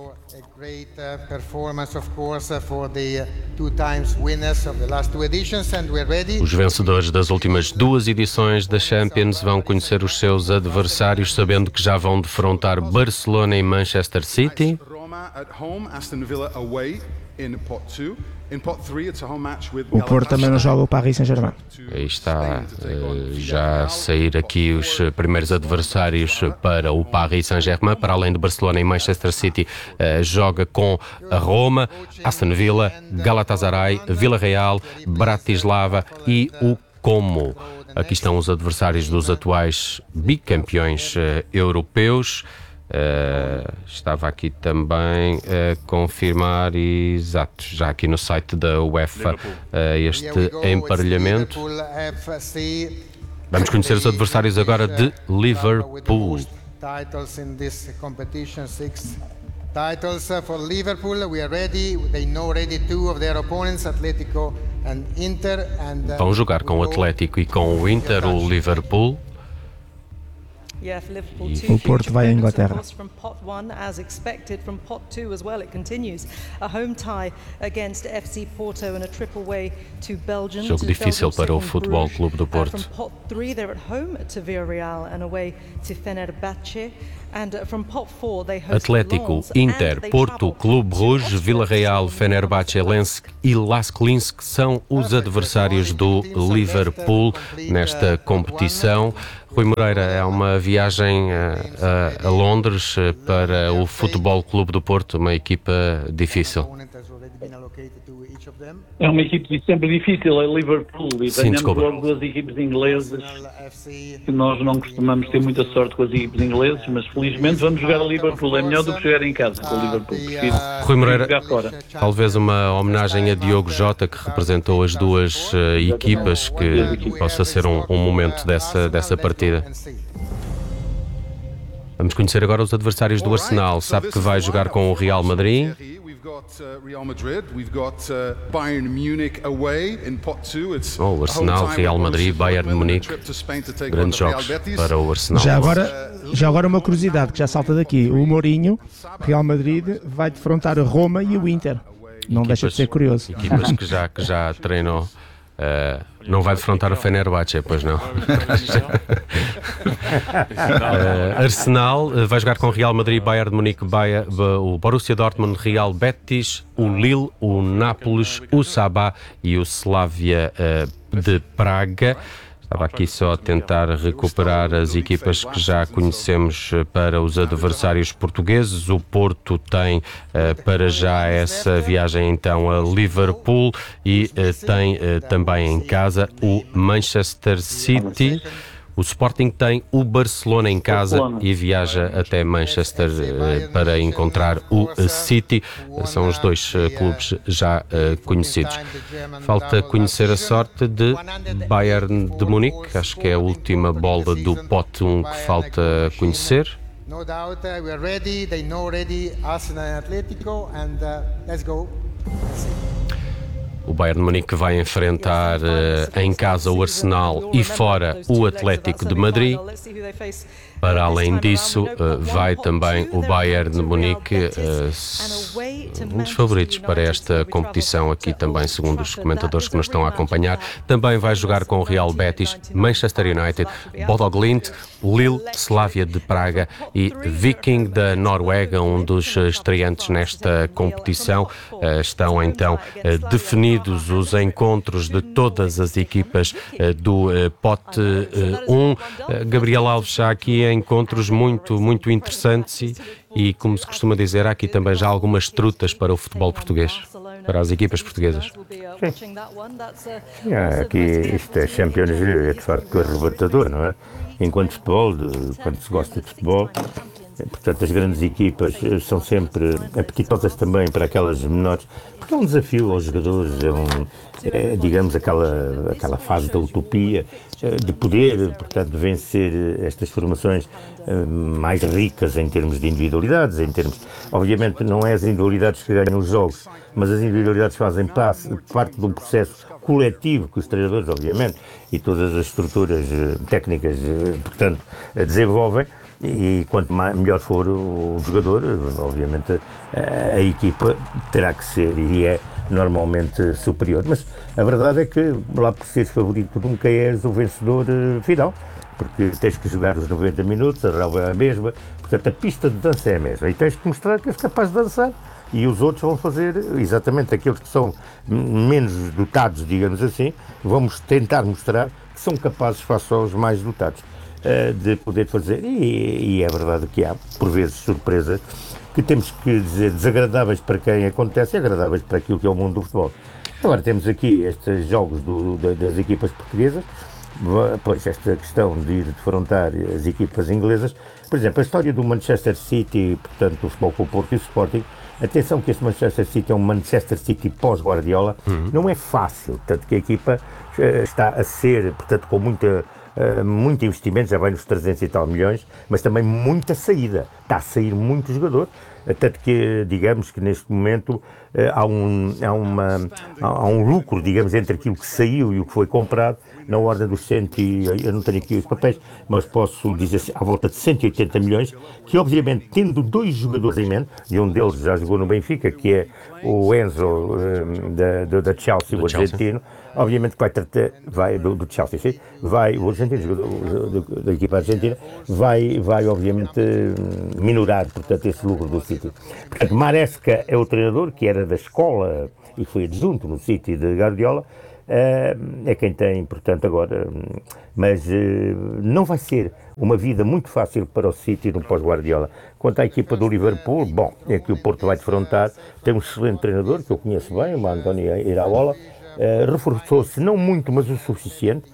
Great uh, performance, of course, uh, for the uh, two times winners of the last two editions, and we're ready. Os vencedores das últimas duas edições da Champions vão conhecer os seus adversários, sabendo que já vão defrontar Barcelona e Manchester City. Roma at home, Aston Villa away. in pot two. In pot three, it's a home match with O Porto também não joga o Paris Saint-Germain. Aí está uh, já a sair aqui os primeiros adversários para o Paris Saint-Germain. Para além de Barcelona e Manchester City, uh, joga com a Roma, Aston Villa, Galatasaray, Vila Real, Bratislava e o Como. Aqui estão os adversários dos atuais bicampeões uh, europeus. Uh, estava aqui também a confirmar, exato, já aqui no site da UEFA, uh, este emparelhamento. Vamos conhecer os adversários agora de Liverpool. Titles for Liverpool, we are ready. They know already two of their opponents, Atletico and Inter. And vão jogar com o Atlético e com o Inter, o Liverpool. O Porto vai à Inglaterra. Jogo difícil para o Futebol Clube do Porto. Atlético, Inter, Porto, Clube Rouge, Vila Real, Fenerbahçe, Lens e Lask Linz são os adversários do Liverpool nesta competição. Rui Moreira, é uma viagem a, a, a Londres para o Futebol Clube do Porto, uma equipa difícil. É uma equipe sempre difícil, é Liverpool, e Sim, ganhamos logo duas equipes inglesas, que nós não costumamos ter muita sorte com as equipes inglesas, mas felizmente vamos jogar a Liverpool, é melhor do que jogar em casa com o Liverpool, prefiro, Rui Moreira, jogar fora. Talvez uma homenagem a Diogo Jota, que representou as duas uh, equipas, que possa ser um, um momento dessa, dessa partida. Vamos conhecer agora os adversários do Arsenal. Sabe que vai jogar com o Real Madrid. Oh, o Arsenal, Real Madrid, Bayern de Munique. Grandes jogos para o Arsenal. Já agora, já agora uma curiosidade que já salta daqui. O Mourinho, Real Madrid, vai defrontar a Roma e o Inter. Não equipas, deixa de ser curioso. Equipas que já, que já treinou. Uh, não vai defrontar o Fenerbahçe, pois não. uh, Arsenal uh, vai jogar com o Real Madrid, Bayern de Munique, Baia, o Borussia Dortmund, Real Betis, o Lille, o Nápoles, o Sabah e o Slavia uh, de Praga. Estava aqui só a tentar recuperar as equipas que já conhecemos para os adversários portugueses. O Porto tem uh, para já essa viagem então a Liverpool e uh, tem uh, também em casa o Manchester City. O Sporting tem o Barcelona em casa e viaja até Manchester uh, para encontrar o uh, City. São os dois uh, clubes já uh, conhecidos. Falta conhecer a sorte de Bayern de Munique. Acho que é a última bola do pote um que falta conhecer. No doubt, we are ready. They know already Arsenal and Atletico, and let's go. O Bayern de Munique vai enfrentar uh, em casa o Arsenal e fora o Atlético de Madrid. Para além disso, uh, vai também o Bayern de Munique, uh, um dos favoritos para esta competição aqui também, segundo os comentadores que nos estão a acompanhar. Também vai jogar com o Real Betis, Manchester United, Bodo Glimt, Lille, Slavia de Praga e Viking da Noruega, um dos estreantes nesta competição. Uh, estão então uh, definidos os encontros de todas as equipas uh, do uh, pote um. Uh, Gabriel Alves, já aqui encontros muito, muito interessantes e, e, como se costuma dizer, há aqui também já algumas trutas para o futebol português, para as equipas portuguesas. Sim. É, aqui isto é Champions League, é de facto arrebatador, não é? Enquanto futebol, de, quando se gosta de futebol, portanto as grandes equipas são sempre apetitosas também para aquelas menores, porque é um desafio aos jogadores, é, um, é digamos aquela, aquela fase da utopia, de poder, portanto, vencer estas formações mais ricas em termos de individualidades, em termos, obviamente não é as individualidades que ganham os jogos, mas as individualidades fazem parte de um processo coletivo que os treinadores, obviamente, e todas as estruturas técnicas, portanto, desenvolvem. E quanto mais, melhor for o jogador, obviamente a, a equipa terá que ser e é normalmente superior. Mas a verdade é que, lá por seres favorito, nunca és o vencedor final, porque tens que jogar os noventa minutos, a relva é a mesma, portanto a pista de dança é a mesma e tens que mostrar que és capaz de dançar e os outros vão fazer exatamente aqueles que são menos dotados, digamos assim, vamos tentar mostrar que são capazes face aos mais dotados de poder fazer, e, e é verdade que há, por vezes, surpresas que temos que dizer desagradáveis para quem acontece e agradáveis para aquilo que é o mundo do futebol. Agora temos aqui estes jogos do, das equipas portuguesas, pois esta questão de ir defrontar as equipas inglesas, por exemplo, a história do Manchester City, portanto, o Futebol Clube do Porto e o Sporting, atenção que este Manchester City é um Manchester City pós-Guardiola, uhum. não é fácil, tanto que a equipa está a ser, portanto, com muita Uh, muito investimento, já vai nos trezentos e tal milhões, mas também muita saída, está a sair muito jogador, tanto que, digamos que neste momento uh, há, um, há, uma, há, há um lucro, digamos, entre aquilo que saiu e o que foi comprado, na ordem dos cento, eu não tenho aqui os papéis, mas posso dizer à volta de cento e oitenta milhões, que obviamente tendo dois jogadores em mente, e um deles já jogou no Benfica, que é o Enzo um, da, da, da Chelsea, o argentino, obviamente que vai tratar, vai, do, do Chelsea, sim, vai, o argentino, jogador da equipa argentina, vai, vai obviamente minorar, portanto, esse lucro do City. Portanto, Maresca é o treinador, que era da escola e foi adjunto no City de Guardiola, Uh, é quem tem, portanto, agora, mas uh, não vai ser uma vida muito fácil para o City no pós-Guardiola. Quanto à equipa do Liverpool, bom, é que o Porto vai defrontar, tem um excelente treinador, que eu conheço bem, o António Iraola, uh, reforçou-se não muito, mas o suficiente,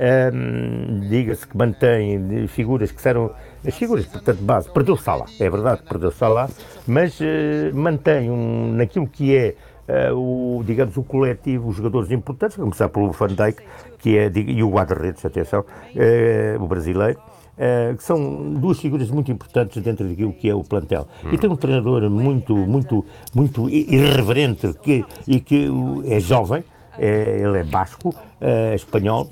uh, diga-se que mantém figuras que serão, as figuras, portanto, base, perdeu Salah, é verdade que perdeu Salah, mas uh, mantém um, naquilo que é Uh, o, digamos, o coletivo, os jogadores importantes, a começar pelo Van Dijk, que é, e o guarda-redes, atenção, uh, o brasileiro, uh, que são duas figuras muito importantes dentro daquilo que é o plantel. Hum. E tem um treinador muito, muito, muito irreverente, que, e que é jovem, é, ele é basco, é espanhol,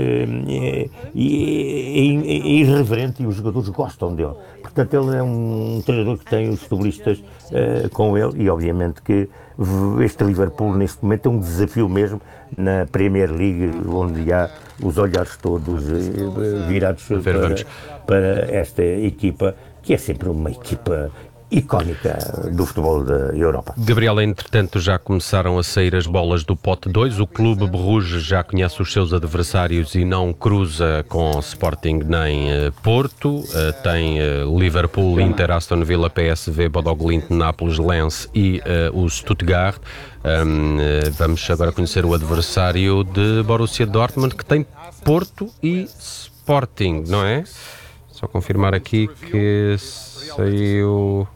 é, é, é, é irreverente e os jogadores gostam dele. Portanto, ele é um, um treinador que tem os futebolistas é, com ele e, obviamente, que este Liverpool, neste momento, é um desafio mesmo na Premier League, onde há os olhares todos é, virados para, para esta equipa, que é sempre uma equipa icónica do futebol da Europa. Gabriel, entretanto, já começaram a sair as bolas do pote dois. O Clube Bruges já conhece os seus adversários e não cruza com Sporting nem uh, Porto. Uh, tem uh, Liverpool, Inter, Aston Villa, P S V, Bodo Glimt, Nápoles, Lens e uh, o Stuttgart. Um, uh, vamos agora conhecer o adversário de Borussia Dortmund, que tem Porto e Sporting, não é? Só confirmar aqui que saiu...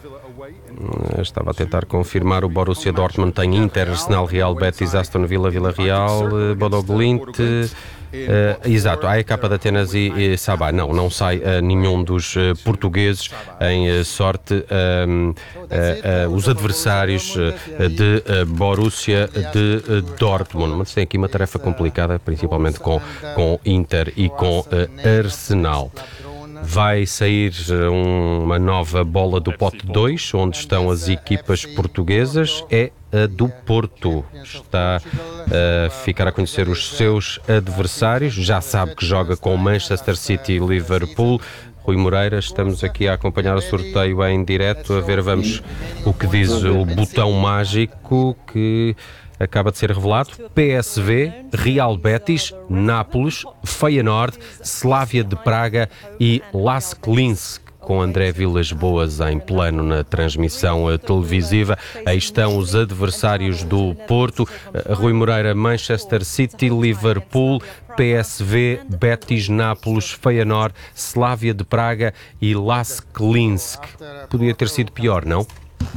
Estava a tentar confirmar. O Borussia Dortmund tem Inter, Arsenal, Real Betis, Aston Villa, Vila Real, Bodo Glimt, uh, exato, A E K de Atenas e, e Sabah. Não, não sai uh, nenhum dos uh, portugueses em uh, sorte. Uh, uh, uh, os adversários uh, de uh, Borussia de uh, Dortmund. Mas tem aqui uma tarefa complicada, principalmente com, com Inter e com uh, Arsenal. Vai sair uma nova bola do pote dois, onde estão as equipas portuguesas, é a do Porto. Está a ficar a conhecer os seus adversários, já sabe que joga com Manchester City e Liverpool. Rui Moreira, estamos aqui a acompanhar o sorteio em direto, a ver, vamos, o que diz o botão mágico que acaba de ser revelado. P S V, Real Betis, Nápoles, Feyenoord, Slavia de Praga e Lask Linz, com André Vilas Boas em plano na transmissão televisiva. Aí estão os adversários do Porto. Rui Moreira, Manchester City, Liverpool, P S V, Betis, Nápoles, Feyenoord, Slavia de Praga e Lask Linz. Podia ter sido pior, não?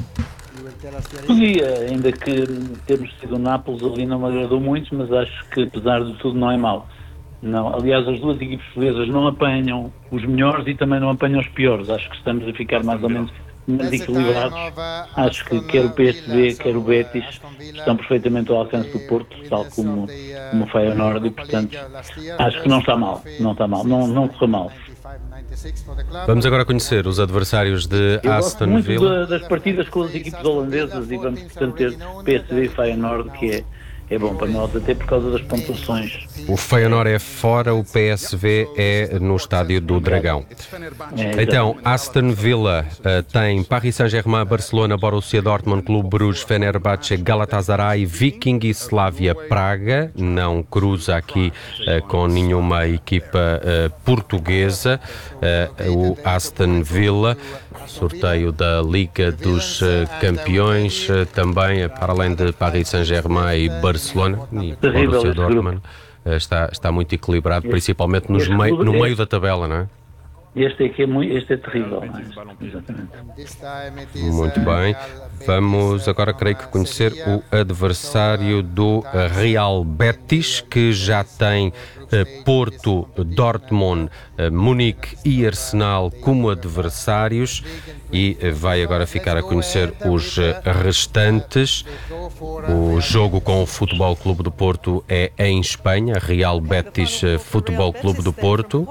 Podia, ainda que termos sido o Nápoles ali não me agradou muito, mas acho que apesar de tudo não é mau. Não, aliás, as duas equipes portuguesas não apanham os melhores e também não apanham os piores. Acho que estamos a ficar mais ou menos equilibrados. Acho que quer o P S V, quer o Betis estão perfeitamente ao alcance do Porto, tal como, como o Feyenoord, e portanto acho que não está mal, não está mal, não, não correu mal. Vamos agora conhecer os adversários de Eu Aston Villa. Eu gosto muito das partidas com as equipes holandesas e vamos portanto ter P S V e Feyenoord, que é, é bom para nós, até por causa das pontuações. O Feyenoord é fora, o P S V é no Estádio do Dragão. É, então, Aston Villa uh, tem Paris Saint-Germain, Barcelona, Borussia Dortmund, Clube Bruges, Fenerbahçe, Galatasaray, Viking e Slavia Praga. Não cruza aqui uh, com nenhuma equipa uh, portuguesa. Uh, o Aston Villa, sorteio da Liga dos uh, Campeões, uh, também, uh, para além de Paris Saint-Germain e Barcelona e Borussia Dortmund. Está, está muito equilibrado, principalmente nos mei, no meio da tabela, não é? Este aqui é, muito, este é terrível, não é? Exatamente. Muito bem. Vamos agora, creio que, conhecer o adversário do Real Betis, que já tem uh, Porto, Dortmund, uh, Munique e Arsenal como adversários, e uh, vai agora ficar a conhecer os uh, restantes. O jogo com o Futebol Clube do Porto é em Espanha, Real Betis uh, Futebol Clube do Porto.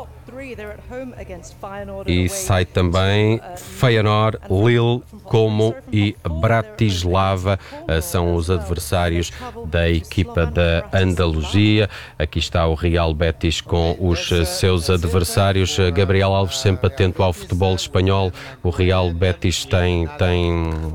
E sai também Feyenoord, Lille, Como e Bratislava, são os adversários da equipa da Andaluzia. Aqui está o Real Betis com os seus adversários. Gabriel Alves, sempre atento ao futebol espanhol. O Real Betis tem, tem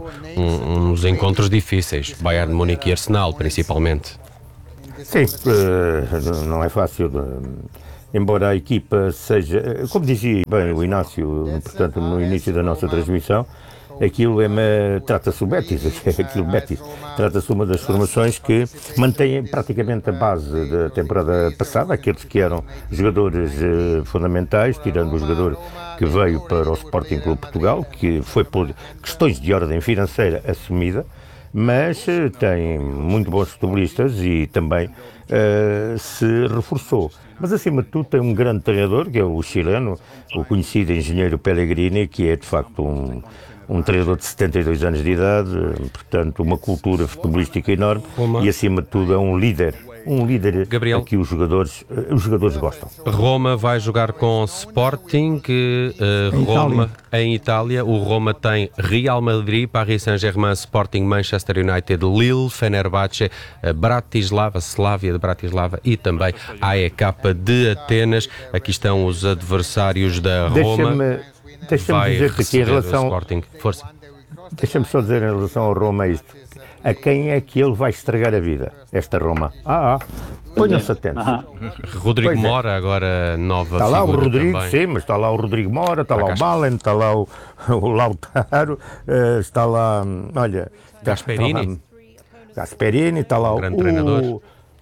um, uns encontros difíceis, Bayern de Munique e Arsenal, principalmente. Sim, não é fácil. Embora a equipa seja, como dizia bem o Inácio, portanto, no início da nossa transmissão, aquilo é uma, trata-se o Betis, aquilo Betis, trata-se uma das formações que mantém praticamente a base da temporada passada, aqueles que eram jogadores eh, fundamentais, tirando o jogador que veio para o Sporting Clube Portugal, que foi por questões de ordem financeira assumida, mas eh, tem muito bons futebolistas e também eh, se reforçou. Mas, acima de tudo, tem um grande treinador, que é o chileno, o conhecido engenheiro Pellegrini, que é, de facto, um, um treinador de setenta e dois anos de idade, portanto, uma cultura futebolística enorme. Roma. E, acima de tudo, é um líder. Um líder Gabriel, que os jogadores, os jogadores gostam. Roma vai jogar com Sporting, uh, em Roma Itália. em Itália. O Roma tem Real Madrid, Paris Saint-Germain, Sporting, Manchester United, Lille, Fenerbahçe, uh, Bratislava, Slavia de Bratislava e também A E K de Atenas. Aqui estão os adversários da Roma. Deixa-me, deixa-me dizer-te aqui em relação... Sporting. Força. Deixa-me só dizer em relação ao Roma isto. A quem é que ele vai estragar a vida, esta Roma? Ah, ah. Ponham-se atentos. Ah. Rodrigo pois Mora, é. Agora nova está lá o Rodrigo, também. Sim, mas está lá o Rodrigo Mora, está lá o Balen, está lá o, o Lautaro, uh, está lá, olha... Gasperini. Gasperini, está lá um o... grande treinador.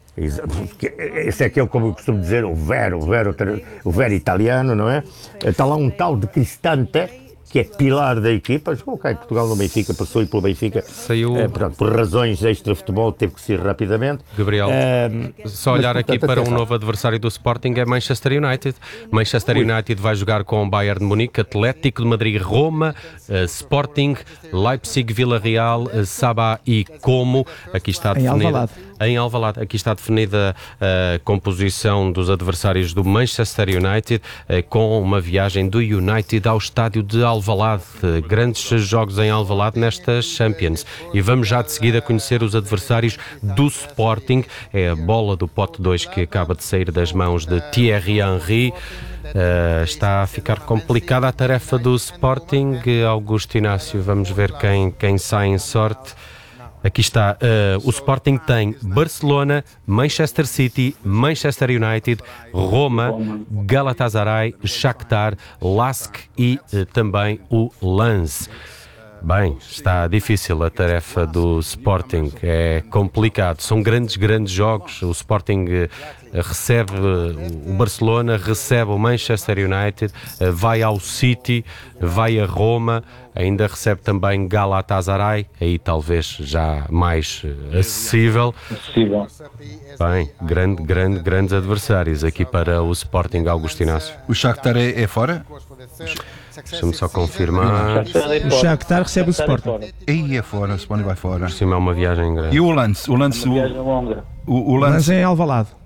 Esse é aquele, como eu costumo dizer, o Vero, o Vero, o Vero italiano, não é? Está lá um tal de Cristante, que é pilar da equipa, jogou cá em Portugal no Benfica, passou e pelo Benfica, saiu... é, pronto, por razões extra-futebol teve que sair rapidamente. Gabriel, é, só olhar mas, portanto, aqui para um novo adversário do Sporting é Manchester United. Manchester Ui. United vai jogar com o Bayern de Munique, Atlético de Madrid, Roma, uh, Sporting, Leipzig, Vila Real, uh, Sabah e Como. Aqui está definida... Em Alvalade. Em Alvalade. Aqui está definida a composição dos adversários do Manchester United, uh, com uma viagem do United ao estádio de Alvalade. Alvalade, grandes jogos em Alvalade nesta Champions. E vamos já de seguida conhecer os adversários do Sporting. É a bola do pote dois que acaba de sair das mãos de Thierry Henry. Uh, está a ficar complicada a tarefa do Sporting. Augusto Inácio, vamos ver quem, quem sai em sorte. Aqui está, uh, o Sporting tem Barcelona, Manchester City, Manchester United, Roma, Galatasaray, Shakhtar, Lask e uh, também o Lens. Bem, está difícil a tarefa do Sporting, é complicado, são grandes, grandes jogos. O Sporting uh, recebe uh, o Barcelona, recebe o Manchester United, uh, vai ao City, vai a Roma, ainda recebe também Galatasaray, aí talvez já mais uh, acessível. acessível. Bem, grande, grande, grandes adversários aqui para o Sporting, Augusto Inácio. O Shakhtar é, é fora? Deixa-me só confirmar. O Shakhtar recebe o Sporting. Aí é fora, o Sporting vai fora. Por cima é uma viagem grande. E o Lance? O Lance, o, Uma viagem longa. o, o Mas Lance é em Alvalade.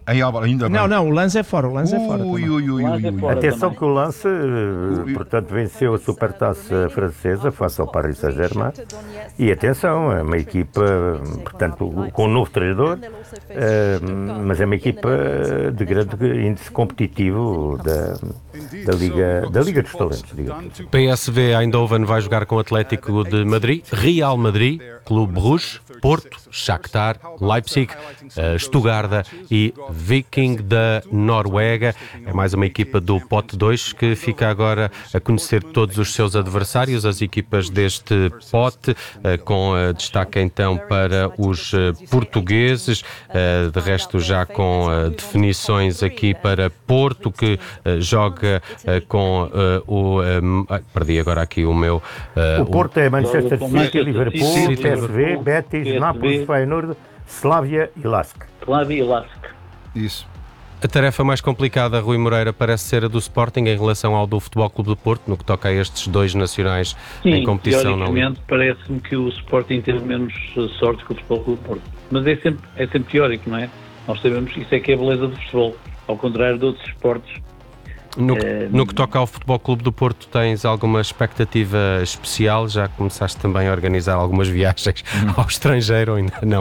Em Alvalade, ainda bem. Não, não, o Lens é fora, o Lens é fora. Ui, ui, ui, ui, ui. Atenção que o Lens, portanto, venceu a Supertaça francesa face ao Paris Saint-Germain. E atenção, é uma equipa, portanto, com um novo treinador, mas é uma equipa de grande índice competitivo da, da, Liga, da Liga dos Talentos, digamos. P S V Eindhoven vai jogar com o Atlético de Madrid, Real Madrid, Clube Bruges, Porto, Shakhtar, Leipzig, Stuttgart e Viking da Noruega. É mais uma equipa do pote dois que fica agora a conhecer todos os seus adversários, as equipas deste pote, com destaque então para os portugueses, de resto já com definições aqui para Porto, que joga com o... Perdi agora aqui o meu... O Porto é Manchester City, Liverpool, P S V, Betis, Nápoles, Feyenoord, Slavia e Lask. Slavia e Lask. Isso. A tarefa mais complicada, Rui Moreira, parece ser a do Sporting em relação ao do Futebol Clube do Porto, no que toca a estes dois nacionais Sim, em competição. Teoricamente, parece-me que o Sporting teve menos sorte que o Futebol Clube do Porto. Mas é sempre, é sempre teórico, não é? Nós sabemos, isso é que é a beleza do futebol, ao contrário de outros esportes. No que, é... no que toca ao Futebol Clube do Porto, tens alguma expectativa especial? Já começaste também a organizar algumas viagens ao estrangeiro ou ainda não?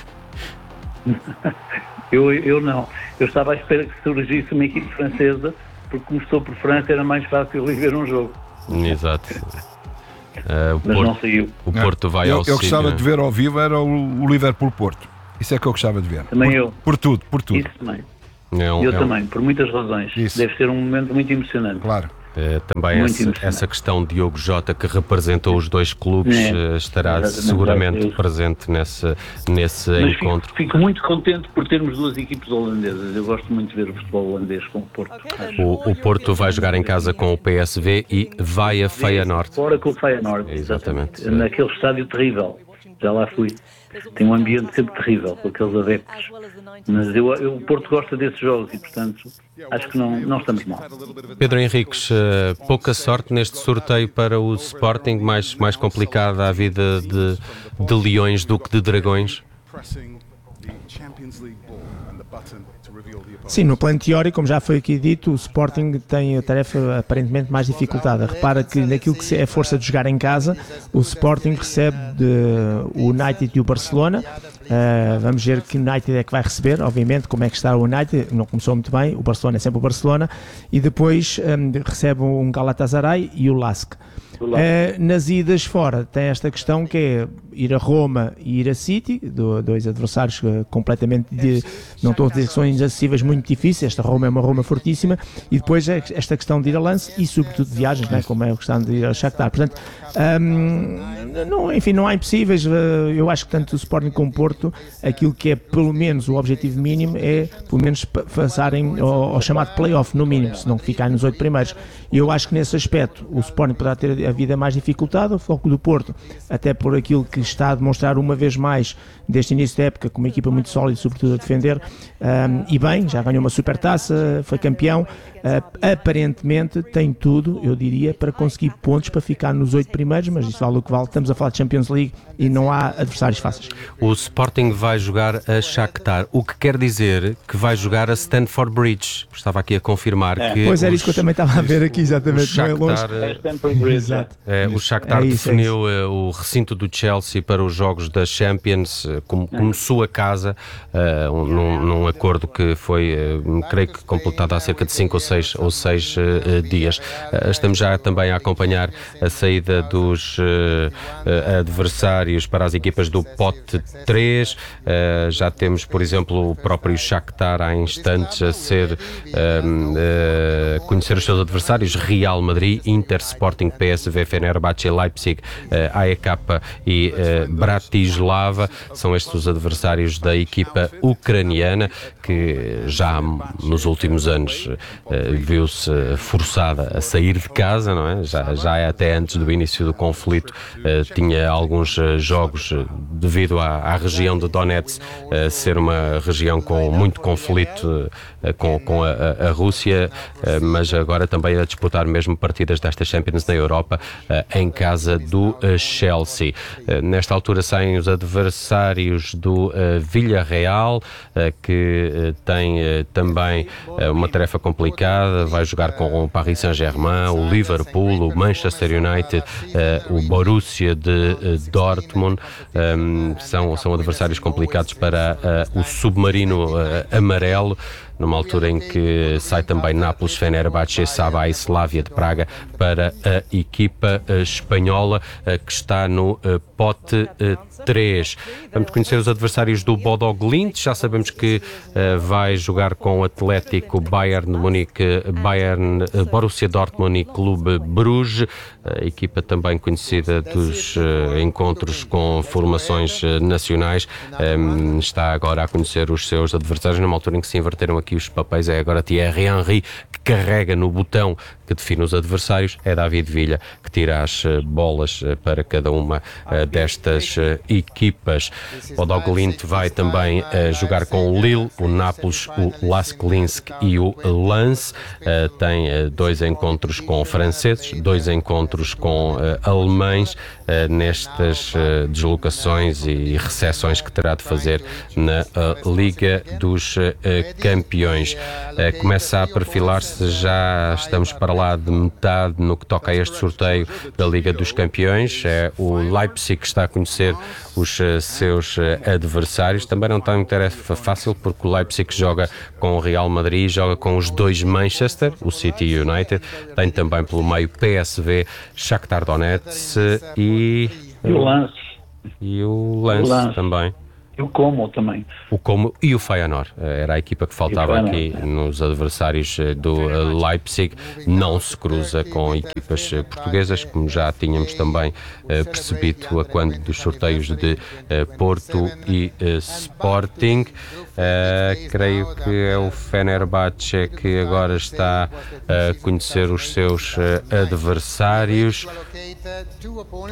eu, eu não. Eu estava à espera que surgisse uma equipe francesa, porque como estou por França era mais fácil ir ver um jogo. Exato. Uh, o Mas Porto, não saiu. O Porto vai eu, ao Eu gostava sítio. de ver ao vivo era o, o Liverpool-Porto. Isso é que eu gostava de ver. Também por, eu. Por tudo, por tudo. Isso também. É um, eu é um... também, por muitas razões. Isso. Deve ser um momento muito emocionante. Claro. Uh, também essa, essa questão de Diogo Jota, que representou os dois clubes, é, uh, estará exatamente, seguramente presente nesse, nesse Mas encontro. Fico, fico muito contente por termos duas equipes holandesas. Eu gosto muito de ver o futebol holandês com o Porto. O, o Porto vai jogar em casa com o P S V e vai a Feyenoord. Fora com o Feyenoord, exatamente. exatamente. Naquele estádio terrível. Já lá fui. Tem um ambiente sempre terrível, com aqueles adeptos. Mas eu, eu, o Porto gosta desses jogos e, portanto, acho que não, não estamos mal. Pedro Henriques, uh, pouca sorte neste sorteio para o Sporting, mais, mais complicada a vida de, de leões do que de dragões? Sim, no plano teórico, como já foi aqui dito, o Sporting tem a tarefa aparentemente mais dificultada. Repara que naquilo que é a força de jogar em casa, o Sporting recebe de, o United e o Barcelona. Uh, vamos ver que United é que vai receber, obviamente, como é que está o United. Não começou muito bem, o Barcelona é sempre o Barcelona. E depois um, recebe um Galatasaray e o Lask. Uh, nas idas fora tem esta questão que é ir a Roma e ir a City, do, dois adversários uh, completamente de, não estou a dizer que são inacessíveis, muito difíceis. Esta Roma é uma Roma fortíssima, e depois é esta questão de ir a Lens e sobretudo de viagens, né, como é a questão de ir a Shakhtar. Portanto, um, não, enfim, não há impossíveis. Uh, eu acho que tanto o Sporting como o Porto, aquilo que é pelo menos o objetivo mínimo é pelo menos passarem ao, ao chamado play-off, no mínimo, se não ficarem nos oito primeiros. E eu acho que nesse aspecto o Sporting poderá ter a vida mais dificultada, o foco do Porto, até por aquilo que está a demonstrar uma vez mais deste início da época, com uma equipa muito sólida, sobretudo a defender, um, e bem, já ganhou uma supertaça, foi campeão, uh, aparentemente tem tudo, eu diria, para conseguir pontos para ficar nos oito primeiros, mas isso vale o que vale, estamos a falar de Champions League e não há adversários fáceis. O Sporting vai jogar a Shakhtar, o que quer dizer que vai jogar a Stamford Bridge. Estava aqui a confirmar é. que... Pois era os, isso que eu também estava a ver aqui, exatamente, Shakhtar, não é longe. É Stamford Bridge. Exato. É, o Shakhtar é isso, definiu é o recinto do Chelsea para os jogos da Champions como, como sua casa, uh, um, num, num acordo que foi, uh, creio que completado há cerca de cinco ou seis, ou seis uh, dias. Uh, estamos já também a acompanhar a saída dos uh, uh, adversários para as equipas do pote três. Uh, já temos, por exemplo, o próprio Shakhtar há instantes a ser uh, uh, conhecer os seus adversários: Real Madrid, Inter, Sporting, P S V, Fenerbahçe, Leipzig, uh, A E K e uh, Bratislava. São estes os adversários da equipa ucraniana, que já nos últimos anos uh, viu-se forçada a sair de casa, não é? Já, já até antes do início do conflito uh, tinha alguns uh, jogos uh, devido à, à região de Donetsk uh, ser uma região com muito conflito uh, com, com a, a, a Rússia, uh, mas agora também a disputar mesmo partidas desta Champions na Europa uh, em casa do uh, Chelsea. Uh, nesta altura saem os adversários do uh, Villarreal Villarreal, que tem também uma tarefa complicada, vai jogar com o Paris Saint-Germain, o Liverpool, o Manchester United, o Borussia de Dortmund. São, são adversários complicados para o submarino amarelo, numa altura em que sai também Nápoles, Fenerbahçe, Saba e Slavia de Praga para a equipa espanhola que está no pote três. Vamos conhecer os adversários do Bodo Glimt. Já sabemos que uh, vai jogar com o Atlético, Bayern Munique, Bayern, uh, Borussia Dortmund e Clube Bruges, a equipa também conhecida dos uh, encontros com formações uh, nacionais. Um, está agora a conhecer os seus adversários, numa altura em que se inverteram aqui os papéis. É agora Thierry Henry que carrega no botão que define os adversários, é David Villa que tira as uh, bolas uh, para cada uma uh, destas uh, equipas. O Bodo Glimt vai também uh, jogar com o Lille, o Nápoles, o Lask Linsk e o Lens. Uh, tem uh, dois encontros com franceses, dois encontros com uh, alemães uh, nestas uh, deslocações e recepções que terá de fazer na uh, Liga dos uh, Campeões. Uh, começa a perfilar-se, já estamos para lá de metade no que toca a este sorteio da Liga dos Campeões. É o Leipzig que está a conhecer os uh, seus uh, adversários. Também não tem uma tarefa fácil, porque o Leipzig joga com o Real Madrid, joga com os dois Manchester, o City United, tem também pelo meio P S V, Shakhtar Donetsk e... E o Lens. E o Lens também. E o Como também. O Como e o Feyenoord. Era a equipa que faltava aqui nos adversários do Leipzig. Não se cruza com equipas portuguesas, como já tínhamos também percebido a quando dos sorteios de Porto e Sporting. Uh, creio que é o Fenerbahçe que agora está a conhecer os seus adversários.